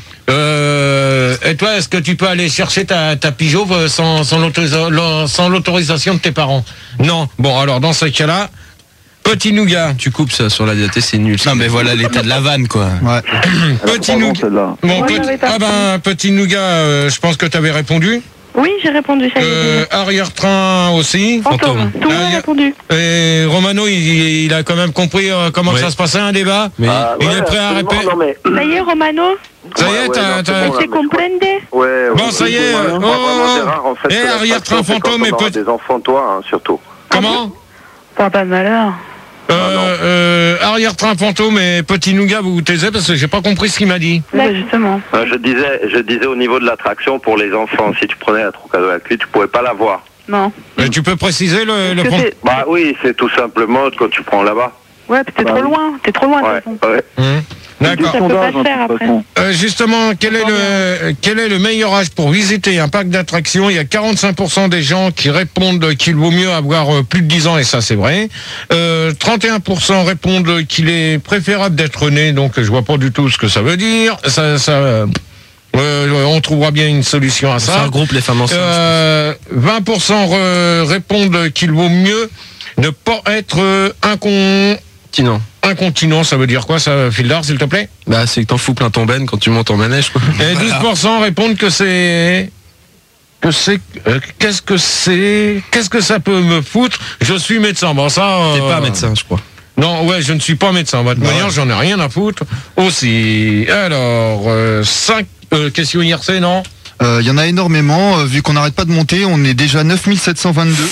A: Euh, et toi, est-ce que tu peux aller chercher ta, ta Peugeot euh, sans, sans l'autorisa- l'au- sans l'autorisation de tes parents? Non. Bon, alors dans ce cas-là, petit nougat.
B: Tu coupes ça sur la D A T, c'est nul.
C: Non, mais voilà l'état de la vanne, quoi.
D: Ouais.
E: Elle a
A: Petit
E: trois ans,
A: nougat.
E: celle-là.
A: Bon,
F: Oui,
A: petit,
F: j'avais pas
A: ah ben, petit nougat, euh, je pense que tu avais répondu.
F: Oui, j'ai répondu, ça y est.
A: Euh, arrière-train aussi.
F: Fantôme. Tout le monde
A: Ah,
F: a
A: y a-
F: répondu.
A: Et Romano, il, il a quand même compris euh, comment
B: Ouais.
A: ça se passait un débat.
B: Mais
H: Ah,
A: il
H: ouais,
A: est prêt à
H: absolument,
A: répéter.
H: non, mais...
F: Ça y est, Romano,
A: Ça y
H: Ouais,
A: est,
H: ouais,
A: t'as-
H: non, c'est
A: t'as-
H: bon, là,
F: tu
H: mais je crois-
F: comprende?
H: Ouais, ouais.
A: Bon, ça y est,
H: Ouais,
A: oh,
H: vraiment,
A: oh,
H: Gérard, en fait,
A: eh,
H: c'est la
A: arrière
H: attraction,
A: train
H: c'est
A: fantôme
H: quand
A: et
H: on aura
A: petit-
H: des enfants, toi, hein, surtout.
A: Comment
G: Pas pas de malheur.
A: euh, euh, Arrière-train fantôme et petit nougat, vous vous taisez parce que j'ai pas compris ce qu'il m'a dit.
G: Oui, bah, justement.
H: Euh, Je disais, je disais au niveau de l'attraction pour les enfants, si tu prenais la Trocadéro à clé, tu pouvais pas la voir.
G: Non.
A: Mais tu peux préciser le, le
G: Parce que
A: point.
G: c'est-
H: Bah oui, c'est tout simplement quand tu prends là-bas.
G: Ouais, puis t'es
E: Bah
G: trop
E: oui.
G: loin. T'es trop loin, de
H: Ouais,
G: toute façon.
H: ouais.
A: Hum, D'accord.
F: Ça peut pas
E: Sondage,
F: se faire
E: hein, de toute
F: après.
E: façon.
A: Euh, justement, quel est le quel est le meilleur âge pour visiter un parc d'attractions? Il y a quarante-cinq pour cent des gens qui répondent qu'il vaut mieux avoir euh, plus de dix ans, et ça c'est vrai. Euh, trente et un pour cent répondent qu'il est préférable d'être né, donc je vois pas du tout ce que ça veut dire. Ça, ça, euh, euh, on trouvera bien une solution à
B: c'est
A: ça.
B: un groupe, les femmes enceintes.
A: Euh, vingt pour cent re- répondent qu'il vaut mieux ne pas être euh, incon...
B: Sinon,
A: incontinent. Ça veut dire quoi, ça, Fildar, s'il te plaît?
B: bah, c'est que t'en fous plein ton ben quand tu montes en manège, quoi.
A: Et douze pour cent répondent que c'est... Que c'est... euh, qu'est-ce que c'est... Qu'est-ce que ça peut me foutre? Je suis médecin. Bon, ça... euh,
B: T'es pas médecin, je crois.
A: Non, ouais, je ne suis pas médecin. De toute manière, j'en ai rien à foutre aussi. Alors, euh, cinq... Euh, question I R C, non?
D: Euh, Il y en a énormément. euh, Vu qu'on n'arrête pas de monter, on est déjà neuf mille sept cent vingt-deux.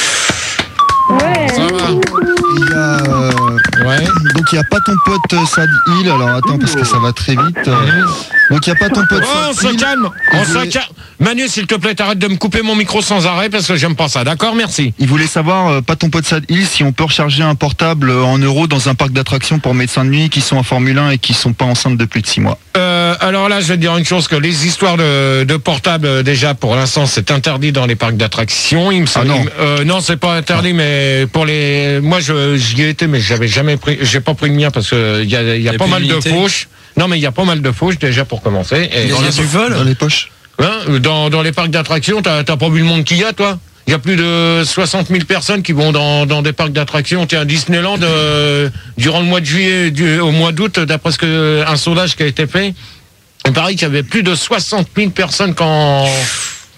F: Ouais.
A: Ça va.
D: Il y a, euh,
A: Ouais.
D: donc il n'y a pas ton pote euh, Sad Hill. Alors attends, parce que ça va très vite. euh. Donc il n'y a pas ton pote
A: Oh, on
D: Sad
A: se
D: Hill.
A: calme. On
D: Il
A: se
D: voulait-
A: calme. Manu, s'il te plaît, t'arrêtes de me couper mon micro sans arrêt parce que j'aime pas ça. D'accord, merci.
D: Il voulait savoir, euh, pas ton pote Sad Hill, si on peut recharger un portable euh, en euros dans un parc d'attractions pour médecins de nuit qui sont en Formule un et qui sont pas enceintes de plus de six mois.
A: Euh, alors là, je vais te dire une chose, que les histoires de, de portables, euh, déjà, pour l'instant, c'est interdit dans les parcs d'attractions. Il me semble.
D: Ah non.
A: Euh, non, c'est pas interdit, mais pour les, moi, je, j'y ai été, mais j'avais jamais pris, j'ai pas pris le mien parce que il y a, il y a
B: Et
A: pas
B: puis
A: mal de
B: limité.
A: fauches. Non, mais il y a pas mal de fauches déjà pour commencer. Et
B: Il y a
A: dans,
B: du vol.
D: Dans les poches.
A: hein, dans, dans les parcs d'attractions, t'as, t'as pas vu le monde qu'il y a, toi? Il y a plus de soixante mille personnes qui vont dans, dans des parcs d'attractions. Tiens, Disneyland, euh, durant le mois de juillet, du, au mois d'août, d'après ce que, un sondage qui a été fait, il paraît qu'il y avait plus de soixante mille personnes quand,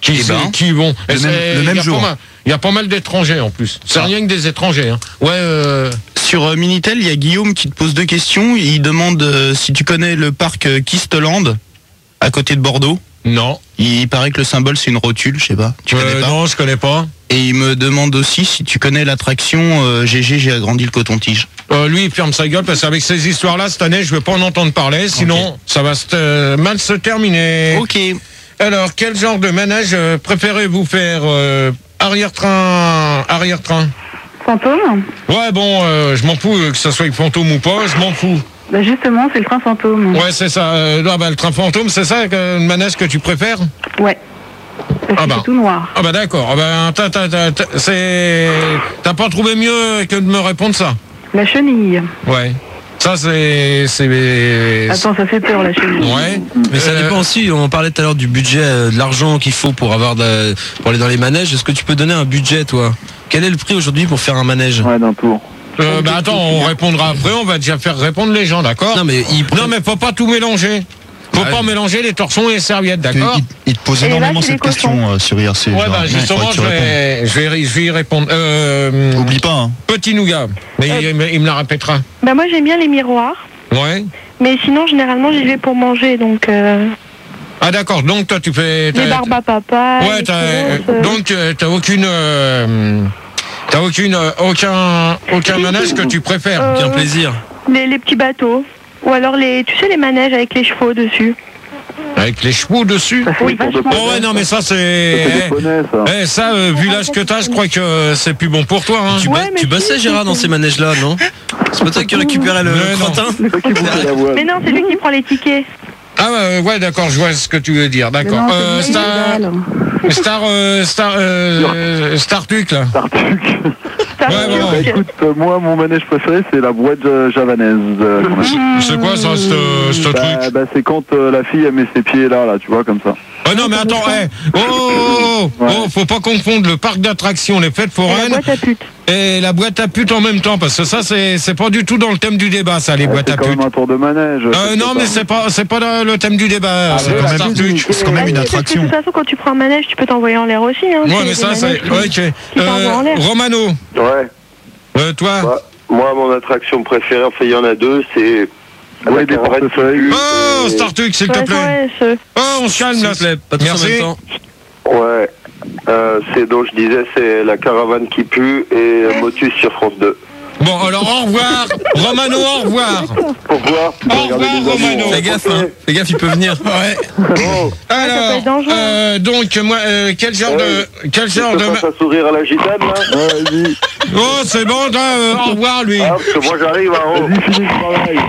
A: qui,
D: Eh ben,
A: qui vont.
D: le
A: Et
D: même-
A: c'est-
D: le même
A: il y a
D: jour.
A: pas mal- Il y a pas mal d'étrangers en plus. C'est
D: Ah.
A: rien que des étrangers. Hein. Ouais. Euh...
C: Sur euh, Minitel, il y a Guillaume qui te pose deux questions. Il demande euh, si tu connais le parc euh, Kistland, à côté de Bordeaux.
A: Non.
C: Il paraît que le symbole c'est une rotule, je sais pas. Tu
A: Euh,
C: connais pas?
A: non, je connais pas.
C: Et il me demande aussi si tu connais l'attraction euh, G G, j'ai agrandi le coton-tige.
A: Euh, lui, il ferme sa gueule parce qu'avec ces histoires-là, cette année, je vais pas en entendre parler. Sinon,
C: Ok.
A: ça va se, euh, mal se terminer.
C: Ok.
A: Alors, quel genre de manège euh, préférez-vous faire euh, Arrière-train, arrière-train.
G: Fantôme.
A: Ouais, bon, euh, je m'en fous euh, que ça soit avec fantôme ou pas, je m'en fous.
G: Bah justement, c'est le train fantôme.
A: Ouais, c'est ça. Euh, là, bah, le train fantôme, c'est ça, euh, le manège que tu préfères?
G: Ouais. Parce
A: Ah
G: que
A: bah.
G: c'est tout noir.
A: Ah bah d'accord. Ah bah, t'as, t'as, t'as, t'as- c'est... t'as pas trouvé mieux que de me répondre ça?
G: La chenille.
A: Ouais. Ça, c'est... c'est...
G: Attends, ça fait peur la chenille.
A: Ouais.
B: Mais ça
A: Euh,
B: dépend aussi, on parlait tout à l'heure du budget, euh, de l'argent qu'il faut pour avoir de- pour aller dans les manèges. Est-ce que tu peux donner un budget, toi? Quel est le prix aujourd'hui pour faire un manège?
E: Ouais, d'un tour.
A: Euh, bah attends, on répondra après, on va déjà faire répondre les gens, d'accord?
B: Non mais il
A: Non mais faut pas tout mélanger. Faut
B: Ouais.
A: pas mélanger les torsons et les serviettes, d'accord?
D: Il, il te pose
G: Et là,
D: énormément
G: c'est
D: cette
G: les cochons.
D: question euh, sur I R C.
A: Ouais
D: genre.
A: bah justement,
D: Faudrait que
A: je
D: tu répondes.
A: vais, je, vais, je vais y répondre. Euh,
D: Oublie pas, hein.
A: Petit nougat, mais il, me- il me la répétera.
F: Bah moi j'aime bien les miroirs,
A: Ouais.
F: mais sinon généralement j'y vais pour manger, donc euh,
A: Ah d'accord, donc toi tu fais...
F: les
A: t'as-
F: barbes à papa.
A: Ouais,
F: les
A: t'as,
F: churros, euh,
A: donc euh, t'as aucune... euh, t'as aucune, euh, aucun, aucun manège que tu préfères.
F: Euh,
B: Aucun plaisir.
F: les, les petits bateaux. Ou alors les, tu sais les manèges avec les chevaux dessus.
A: Avec les chevaux dessus.
G: Ça fait
F: Oui,
G: vachement
A: Oh ouais, non mais ça c'est...
E: Ça fait des poneys, ça.
A: Eh, ça, euh, vu l'âge que t'as, je crois que c'est plus bon pour toi. Hein.
B: Tu,
F: Ouais,
B: ba-
F: mais
B: tu
F: si,
B: bossais
F: si,
B: Gérard
F: si.
B: dans ces manèges-là, non? C'est pas toi qui récupérais le
A: Mais non.
B: crottin?
E: C'est toi qui bouffes la voile.
F: Mais non, c'est lui qui prend les tickets.
A: Ah ouais, ouais, d'accord, je vois ce que tu veux dire,
G: Mais
A: d'accord.
G: non,
A: Euh,
G: c'est
A: Star,
G: illégal.
A: Star, euh, Star, euh, Startuc là.
E: Tartuc.
F: Ça
A: Ouais,
F: me
A: ouais,
E: Bah,
F: choque.
E: écoute, euh, moi, mon manège préféré, c'est la boîte euh, javanaise. euh, qu'on a.
A: C'est quoi ça, ce, ce
E: Bah,
A: truc?
E: bah, c'est quand euh, la fille elle met ses pieds là, là, tu vois, comme ça.
A: Oh non, mais attends, eh, oh, oh, oh, oh,
E: Ouais.
A: oh, faut pas confondre le parc d'attractions, les fêtes
F: Et la
A: foraines
F: boîte à putes.
A: et la boîte à putes en même temps, parce que ça, c'est, c'est pas du tout dans le thème du débat, ça, les
E: Ah,
A: boîtes
E: c'est
A: à
E: quand
A: putes.
E: même un tour de manège.
A: Euh,
E: je sais
A: non,
E: pas.
A: mais c'est pas, c'est pas le, le thème du débat.
E: Ah,
A: c'est
E: ouais,
A: pas
E: la
A: Startuc.
E: musique.
D: C'est quand même
F: Ah
D: une
F: oui, parce que de
D: attraction.
F: toute façon, quand tu prends un manège, tu peux t'envoyer en l'air aussi. Hein,
A: Ouais,
F: C'est
A: mais
F: des
A: ça, c'est,
F: manèges qui-
A: ok.
F: qui t'envoient en
A: Euh,
F: l'air.
A: Romano,
H: Ouais.
A: euh, toi?
H: Ouais. Moi, mon attraction préférée, enfin, il y en a deux, c'est
E: Ouais,
H: la
E: des
H: caravane qui
E: portefeuilles.
H: pue
A: Oh,
H: et-
A: Startuc, s'il te
F: Ouais,
A: plaît.
F: ouais, ce-
A: Oh, on se calme
B: S'il
A: là.
B: te plaît, pas tous en
A: Merci.
B: même temps.
H: Ouais. Euh, c'est donc, je disais, c'est la caravane qui pue et Motus sur France deux.
A: Bon, alors au revoir. Romano, au revoir.
H: Pour voir.
A: Au revoir, Romano.
B: Fais gaffe, hein. Fais gaffe, il peut venir.
A: Ouais.
H: Bon,
F: ça peut
A: Alors,
F: être dangereux.
A: euh, donc, moi, euh, quel genre
H: Ouais.
A: de... Quel
H: je
A: genre
H: te
A: de...
H: fasse un sourire à la gitane, là.
E: Ouais, vas-y,
A: Oh, c'est bon, là, euh, au revoir, lui.
H: Ah, parce que moi, j'arrive en haut.
E: vas-y, finis le travail.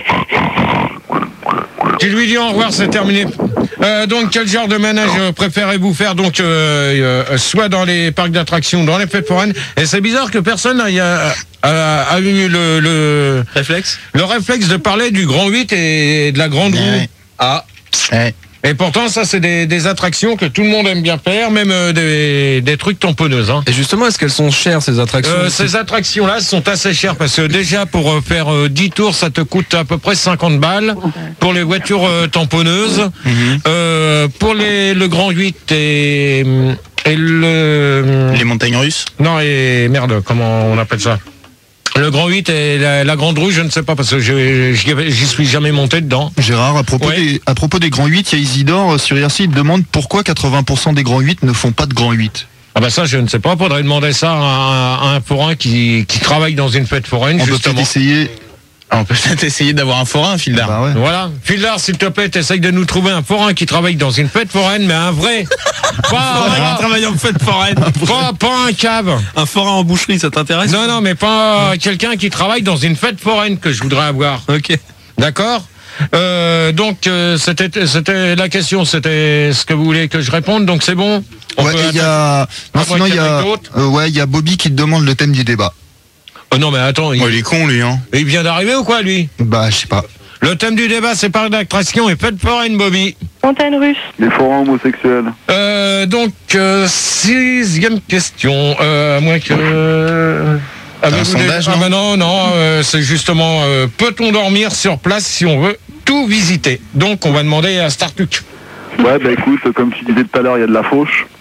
A: Tu lui dis au revoir, c'est terminé. Euh, donc, quel genre de manège euh, préférez-vous faire? Donc, euh, euh, soit dans les parcs d'attractions, dans les fêtes foraines. Et c'est bizarre que personne ait, euh, a, a eu le, le,
B: Réflexe.
A: le réflexe de parler du Grand huit et de la Grande Roue.
C: Ouais.
A: Ah.
C: Ouais.
A: Et pourtant, ça, c'est des, des attractions que tout le monde aime bien faire, même euh, des, des trucs tamponneuses. Hein.
B: Et justement, est-ce qu'elles sont chères, ces attractions?
A: Euh, ces attractions-là sont assez chères parce que déjà pour euh, faire euh, dix tours, ça te coûte à peu près cinquante balles pour les voitures euh, tamponneuses.
C: Mhm.
A: Euh, pour les, le Grand huit et, et le...
C: Les montagnes russes.
A: Non, et merde, comment on appelle ça? Le Grand huit et la, la Grande Roue, je ne sais pas parce que je- j'y avais- j'y suis jamais monté dedans.
D: Gérard, à propos,
A: Ouais.
D: des, à propos des grands huit, il y a Isidore euh, sur I R C, il te demande pourquoi quatre-vingts pour cent des grands huit ne font pas de grands huit.
A: Ah bah ça, je ne sais pas. Faudrait demander ça à un, à un forain qui, qui travaille dans une fête foraine,
D: On peut
A: justement.
D: peut-être essayer.
C: Ah, on peut peut-être essayer d'avoir un forain, Fildar.
D: Bah ouais.
A: Voilà. Fildar, s'il te plaît, t'essayes de nous trouver un forain qui travaille dans une fête foraine, mais un vrai. Pas,
B: Un travaillant de fête foraine.
A: pas, pas un cave.
B: Un forain en boucherie, ça t'intéresse?
A: Non, non, mais pas quelqu'un qui travaille dans une fête foraine que je voudrais avoir.
B: Ok.
A: D'accord? Euh, donc, euh, c'était, c'était la question, c'était ce que vous voulez que je réponde, donc c'est bon? On
D: Ouais,
A: peut
D: et il y a, non,
A: Ah,
D: sinon il y a,
A: d'autres
D: euh, ouais, il y a Bobby qui te demande le thème du débat.
A: Oh non, mais attends, il,
C: Oh, il est con, lui, hein.
A: il vient d'arriver ou quoi, lui?
D: Bah, je sais pas.
A: Le thème du débat, c'est parc d'attraction et fête foraine, Bobby.
F: Montagne russe.
E: Les forains homosexuels.
A: Euh, donc, euh, sixième question. Euh, à moins que... Euh, avez-vous
C: un sondage,
A: des- Ah
C: non
A: bah non, non, euh, c'est justement... euh, peut-on dormir sur place si on veut tout visiter? Donc, on va demander à Startuc.
E: Ouais, bah écoute, comme tu disais tout à l'heure, il y a de la fauche.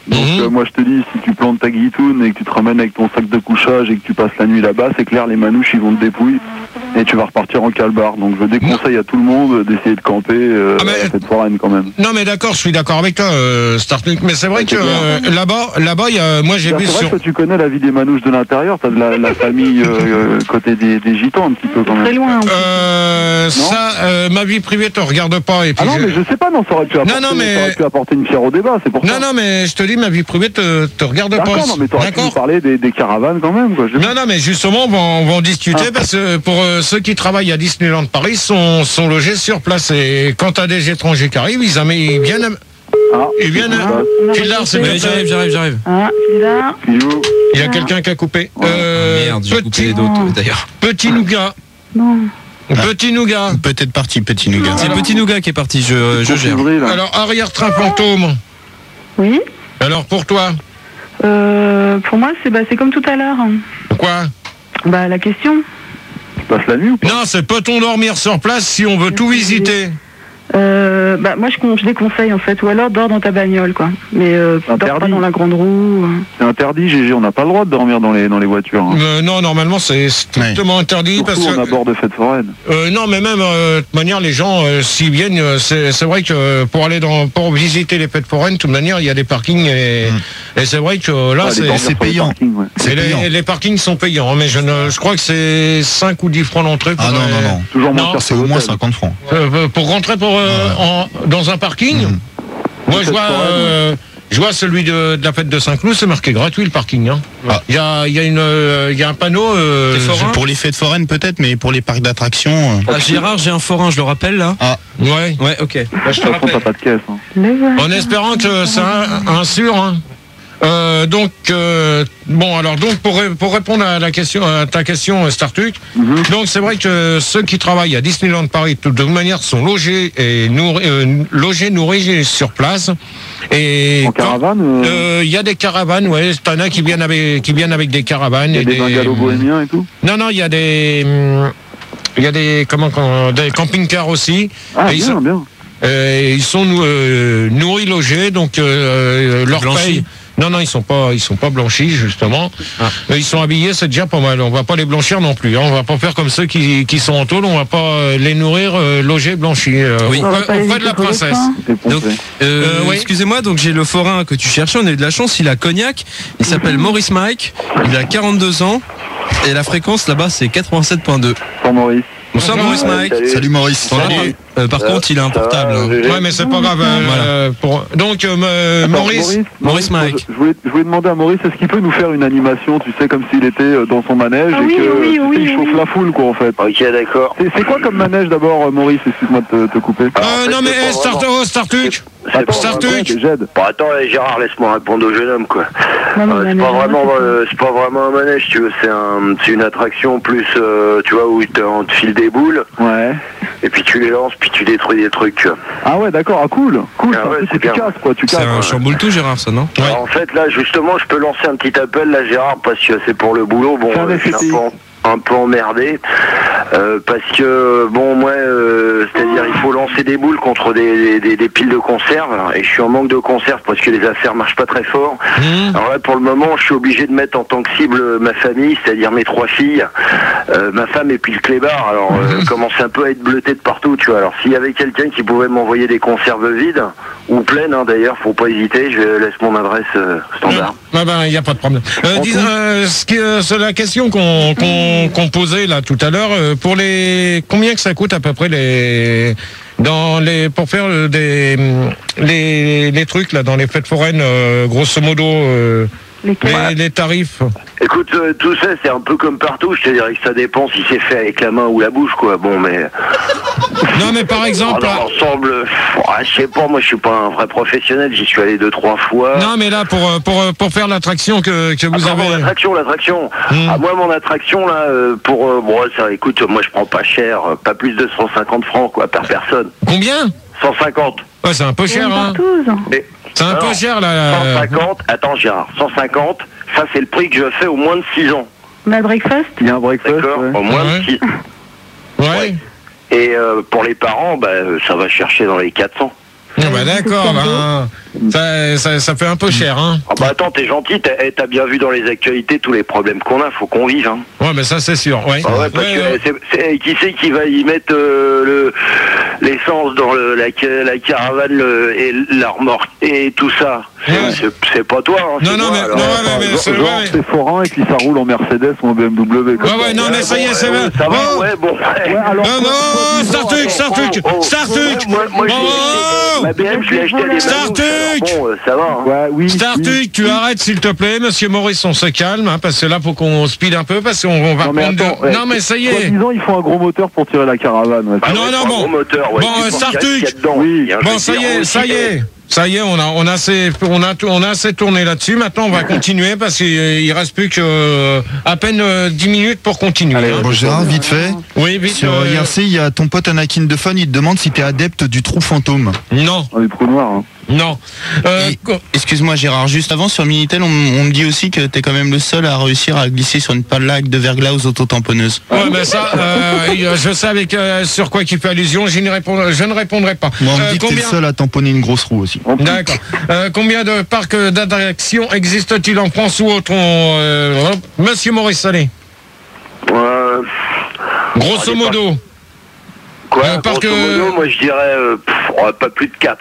E: Donc
A: Mhm.
E: euh, moi je te dis, si tu plantes ta guitoune et que tu te ramènes avec ton sac de couchage et que tu passes la nuit là-bas, c'est clair, les manouches ils vont te dépouiller et tu vas repartir en calbar. Donc je déconseille à tout le monde d'essayer de camper euh,
A: Ah, mais-
E: à cette foraine quand même.
A: Non mais d'accord, je suis d'accord avec toi, euh, Startup. Mais c'est vrai
E: Ouais,
A: que
E: c'est
A: euh, là-bas, là-bas, il y a, moi j'ai
E: C'est
A: vu
E: vrai
A: sur.
E: que toi, tu connais la vie des manouches de l'intérieur, t'as de la, la famille euh, euh, côté des, des gitans un petit peu quand
G: Très
E: même.
G: loin. en plus.
A: Euh, ça, euh, ma vie privée te regarde pas. Et puis
E: Ah non
A: je-
E: mais je sais pas, non, ça aurait pu apporter,
A: non, mais-
E: ça aurait pu apporter une pierre au débat, c'est pour ça.
A: Non, non, mais je te dis, ma vie privée te, te regarde pas.
E: D'accord, non mais t'aurais pu nous parler des, des caravanes quand même quoi. Je-
A: Non, non, mais justement, on va, on va en discuter
E: Ah.
A: parce que pour euh, ceux qui travaillent à Disneyland Paris sont, sont logés sur place. Et quand t'as des étrangers qui arrivent, ils, amènent- ils viennent.
E: Ah,
A: Ils viennent.
G: On a
A: Phildar, c'est
G: remonté.
A: bien
B: Ouais,
A: ça.
B: j'arrive, j'arrive, j'arrive.
G: Ah, là.
E: Pilou.
A: Il y a quelqu'un qui a coupé.
B: Ah,
A: Euh,
B: merde, j'ai coupé
A: petit,
B: les d'autres d'ailleurs.
A: petit nougat.
G: Non.
A: Petit nougat.
C: Peut-être parti, petit nougat.
B: C'est
A: Alors-
B: Petit Nougat qui est parti, je, je gère.
E: Configuré, là.
A: Alors, arrière-train fantôme.
G: Oui.
A: Alors, pour toi,
G: Euh, pour moi, c'est bah, c'est comme tout à l'heure.
A: quoi?
G: Bah, la question.
E: Tu passes la nuit ou pas?
A: Non, c'est peut-on dormir sur place si on veut tout visiter?
G: Euh, bah, moi, je, con- je déconseille en fait. Ou alors, dors dans ta bagnole, quoi. Mais euh, dors pas
E: Interdit.
G: dans la grande roue. euh.
E: C'est interdit, G G, on n'a pas le droit de dormir dans les, dans les voitures. Hein.
A: Euh, non, normalement, c'est strictement interdit parce
E: Surtout
A: que.
E: en abord de fête foraine.
A: Euh, non, mais même euh, de toute manière, les gens euh, s'ils viennent, euh, c'est c'est vrai que euh, pour aller dans, pour visiter les fêtes foraines, de toute manière, il y a des parkings et, et c'est vrai que euh, là,
E: Ah, les
A: c'est
E: dormir
D: c'est
E: sur les
D: payant.
E: parkings, ouais.
D: C'est
A: et les,
D: payant.
A: et les parkings sont payants, mais je ne, je crois que c'est cinq ou dix francs d'entrée. pour,
D: Ah non,
A: euh,
D: non, non.
E: Toujours moins
A: Non,
E: cher
D: C'est
E: que
D: au moins
E: l'hôtel.
D: cinquante francs.
A: euh, pour rentrer pour euh, en, dans un parking.
D: Mhm.
A: Moi, je
E: Fête
A: vois,
E: foraine,
A: euh, je vois celui de, de la fête de Saint-Cloud, c'est marqué gratuit le parking. Hein.
D: Ah.
A: Il y a, il y a une, euh, il y a un panneau. Euh,
B: T'es forain
C: Pour les fêtes foraines peut-être, mais pour les parcs d'attractions. euh,
B: Ah, Gérard, j'ai un forain, je le rappelle là.
A: ouais.
B: Ouais, ok. Bah, je
E: De toute façon, t'as pas de caisse. Hein.
G: Le voilà.
A: En espérant que c'est un, un sûr. Hein. Euh, donc euh, bon alors donc pour ré- pour répondre à la question à ta question Startuc,
E: Mhm.
A: donc c'est vrai que ceux qui travaillent à Disneyland Paris de toute manière sont logés et nourris, euh, logés nourris sur place et
E: En
A: quand-
E: caravane, euh,
A: euh, il y a des caravanes, ouais, t'en as qui viennent avec qui viennent avec des caravanes
E: il y a
A: et
E: des bungalows bohémiens et tout.
A: non non il y a des hum, il y a des comment comment- des camping-cars aussi.
E: Ah,
A: Et ils
E: bien,
A: sont-
E: bien.
A: euh, ils sont nou- euh, nourris, logés, donc euh, leur
B: Blanchis.
A: paye. Non, non, ils sont pas, ils sont pas blanchis justement.
B: Ah.
A: Euh, Ils sont habillés, c'est déjà pas mal. On va pas les blanchir non plus. Hein. On va pas faire comme ceux qui, qui sont en tôle. On va pas euh, les nourrir, euh, loger, blanchis. Euh,
B: Oui.
A: on
G: On va
A: fait-
G: pas
A: on
G: les
A: fait de la
G: jeter pour le
A: princesse.
G: pain.
E: C'est poncé.
B: Donc, euh,
A: Euh, oui.
B: excusez-moi, donc j'ai le forain que tu cherchais, on a eu de la chance, il a Cognac, il s'appelle Maurice Mike, il a quarante-deux ans, et la fréquence là-bas c'est quatre-vingt-sept point deux.
E: Pour Maurice.
B: Bonsoir Maurice Mike.
D: Salut Maurice.
B: Bon, là,
H: Salut.
B: par, euh, par
H: Ça-
B: contre il a un
H: ça va,
B: portable. hein.
H: G G?
A: Ouais, mais c'est pas grave. euh,
B: Voilà.
A: euh, pour... Donc euh, me-
E: Attends,
A: Maurice.
B: Maurice Mike.
E: Je, je voulais, je voulais demander à Maurice, est-ce qu'il peut nous faire une animation, tu sais, comme s'il était euh, dans son manège
G: Ah
E: et
G: oui,
E: que
G: oui,
E: tu sais,
G: oui,
E: il chauffe
G: oui.
E: la foule, quoi, en fait.
H: Ok, d'accord.
E: C'est c'est quoi comme manège d'abord, euh, Maurice? Excuse-moi de te, te couper.
H: Alors, en
A: Euh,
H: fait,
A: non mais
H: c'est
A: eh,
H: pas
A: Start-
H: vraiment-
A: oh, Startuc.
H: C'est pas
A: Startuc.
H: vraiment-
E: Jed, Jed.
H: Bon, attends, eh, Gérard, laisse-moi répondre au jeune homme, quoi.
G: Non, mais
H: Euh, c'est
G: la
H: pas
G: maison,
H: vraiment,
G: c'est-
H: euh, c'est pas vraiment un manège, tu veux. C'est un, c'est une attraction plus, euh, tu vois, où te- on te file des boules
E: Ouais.
H: et puis tu les lances, puis tu détruis des trucs. Tu vois.
E: Ah ouais, d'accord, ah, cool. Cool,
H: Ah
E: c'est un
H: ouais,
E: truc
H: c'est
E: où tu
H: bien.
E: casses, quoi, tu
B: C'est
E: casses.
B: un chamboule tout Gérard ça non
H: Alors, en fait, là, justement, je peux lancer un petit appel, là, Gérard, parce que c'est pour le boulot. Bon,
E: Fais un
H: euh, je suis
E: F T I.
H: un peu, en- un peu emmerdé. euh, parce que, bon, moi, euh, c'est-à-dire, il faut lancer des boules contre des, des, des piles de conserve. Et je suis en manque de conserve parce que les affaires marchent pas très fort.
A: Mmh.
H: Alors là, pour le moment, je suis obligé de mettre en tant que cible euh, ma famille, c'est-à-dire mes trois filles, euh, ma femme et puis le clébard. Alors, euh, commence un peu à être bleuté de partout, tu vois. Alors, s'il y avait quelqu'un qui pouvait m'envoyer des conserves vides, ou pleines, hein, d'ailleurs, faut pas hésiter, je laisse mon adresse euh, standard.
A: Ah ben, il n'y a pas de problème. Euh, dis, euh, ce qui, euh, c'est la question qu'on qu'on qu'on posait là tout à l'heure. euh, pour les, combien que ça coûte à peu près les, dans les, pour faire euh, des, hum, les, les trucs là dans les fêtes foraines, euh, grosso modo, euh,
G: Lesquels
A: les, les tarifs.
H: Écoute, euh, tout ça, c'est un peu comme partout, je te dirais que ça dépend si c'est fait avec la main ou la bouche, quoi. Bon, mais...
A: Non mais par exemple.
H: Dans l'ensemble, pff, ouais, je sais pas, moi, je suis pas un vrai professionnel, j'y suis allé deux, trois fois.
A: Non mais là pour euh, pour euh, pour faire l'attraction que que vous
H: Ah, pardon,
A: avez.
H: l'attraction, l'attraction.
A: Hmm.
H: Ah, moi, mon attraction, là, euh, pour... euh, bon, ça, écoute, moi, je prends pas cher, euh, pas plus de cent cinquante francs, quoi, par personne.
A: Combien?
H: cent cinquante.
A: Ouais, c'est un peu cher, hein.
H: Et,
A: C'est un peu
H: alors,
A: cher là.
H: cent cinquante, attends, Gérard, cent cinquante, ça, c'est le prix que je fais au moins de six ans.
G: On a le breakfast.
E: Il y a un breakfast,
H: D'accord?
E: ouais.
H: Au moins
A: Ouais.
H: de six.
A: Ouais.
H: Et euh, pour les parents, bah, ça va chercher dans les quatre cents.
A: Ah bah d'accord, ben, ça, ça, ça fait un peu cher, hein.
H: Ah bah attends, t'es gentil, t'as eh, t'as bien vu dans les actualités tous les problèmes qu'on a, faut qu'on vive, hein.
A: Ouais, mais ça c'est sûr, ouais.
H: Ah ouais, parce
A: Ouais,
H: que
A: ouais.
H: c'est- c'est- qui c'est qui va y mettre euh, le l'essence dans le, la, la caravane le, et la remorque et tout ça? C'est
A: Ouais.
H: c'est- c'est pas toi, hein,
A: Non,
H: c'est
A: non,
H: moi,
A: mais,
H: alors.
A: non, ouais, mais, mais c'est,
E: Genre,
A: ouais,
E: c'est forain et puis ça roule en Mercedes ou en B M W.
A: ouais, ouais, non, mais ça y est, c'est
H: Ouais,
A: bon.
H: ça va,
A: Oh.
H: ouais, bon. Ouais.
E: alors,
A: Non, non, Startuc, Startuc,
H: Oh, oh.
A: Startuc.
H: Moi, moi, je lui ai
A: Oh.
H: acheté- ma B M, je lui ai acheté des
A: Startuc.
H: manouches, alors bon, euh, ça va, hein.
E: Ouais, oui.
A: Startuc, tu arrêtes s'il te plaît, monsieur Maurice, on se calme, hein, parce que là, faut qu'on speed un peu, parce qu'on on va
E: Non, mais
A: prendre
E: attends,
A: de...
E: ouais,
A: Non, mais ça y est.
E: Disons, il faut un gros moteur pour tirer la caravane. Ouais.
H: Ah
A: Non,
H: ouais,
A: non,
H: c'est un
A: bon.
H: gros moteur, ouais,
A: Bon,
H: tu
A: euh,
H: penses
A: Startuc.
H: qu'il y a dedans,
E: Oui.
H: hein, je
A: Bon,
H: veux
A: ça y
H: dire,
A: est,
H: aussi,
A: ça y est. Ça y est, on a, on a assez, on a, on a assez tourné là-dessus. Maintenant, on va continuer parce qu'il il reste plus que euh, à peine euh, dix minutes pour continuer.
E: Allez,
A: hein.
D: Bon, Gérard, vite fait.
A: Oui, vite.
D: Sur
A: euh,
D: I R C, il y a ton pote Anakin de Fun, il te demande si t'es adepte du trou fantôme.
A: Non,
E: On est trou noir. Hein.
A: non. Euh,
C: Et- Excuse-moi Gérard, juste avant sur Minitel, on, on me dit aussi que t'es quand même le seul à réussir à glisser sur une plaque de verglas aux autotamponneuses.
A: Ouais, mais ça, euh, je sais avec euh, sur quoi il fait allusion. Je, n'y réponds- je ne répondrai pas.
D: Moi, on me
A: Euh,
D: dit que t'es le
A: combien
D: seul à tamponner une grosse roue aussi.
A: D'accord. Euh, combien de parcs d'attractions existent-il en France ou autre on, euh, Monsieur Maurice Salé.
H: Euh,
A: Grosso
H: Ah, des
A: modo.
H: Quoi,
A: Euh, parce
H: grosso
A: que-
H: modo, moi je dirais euh, pff, ouais, pas plus de quatre.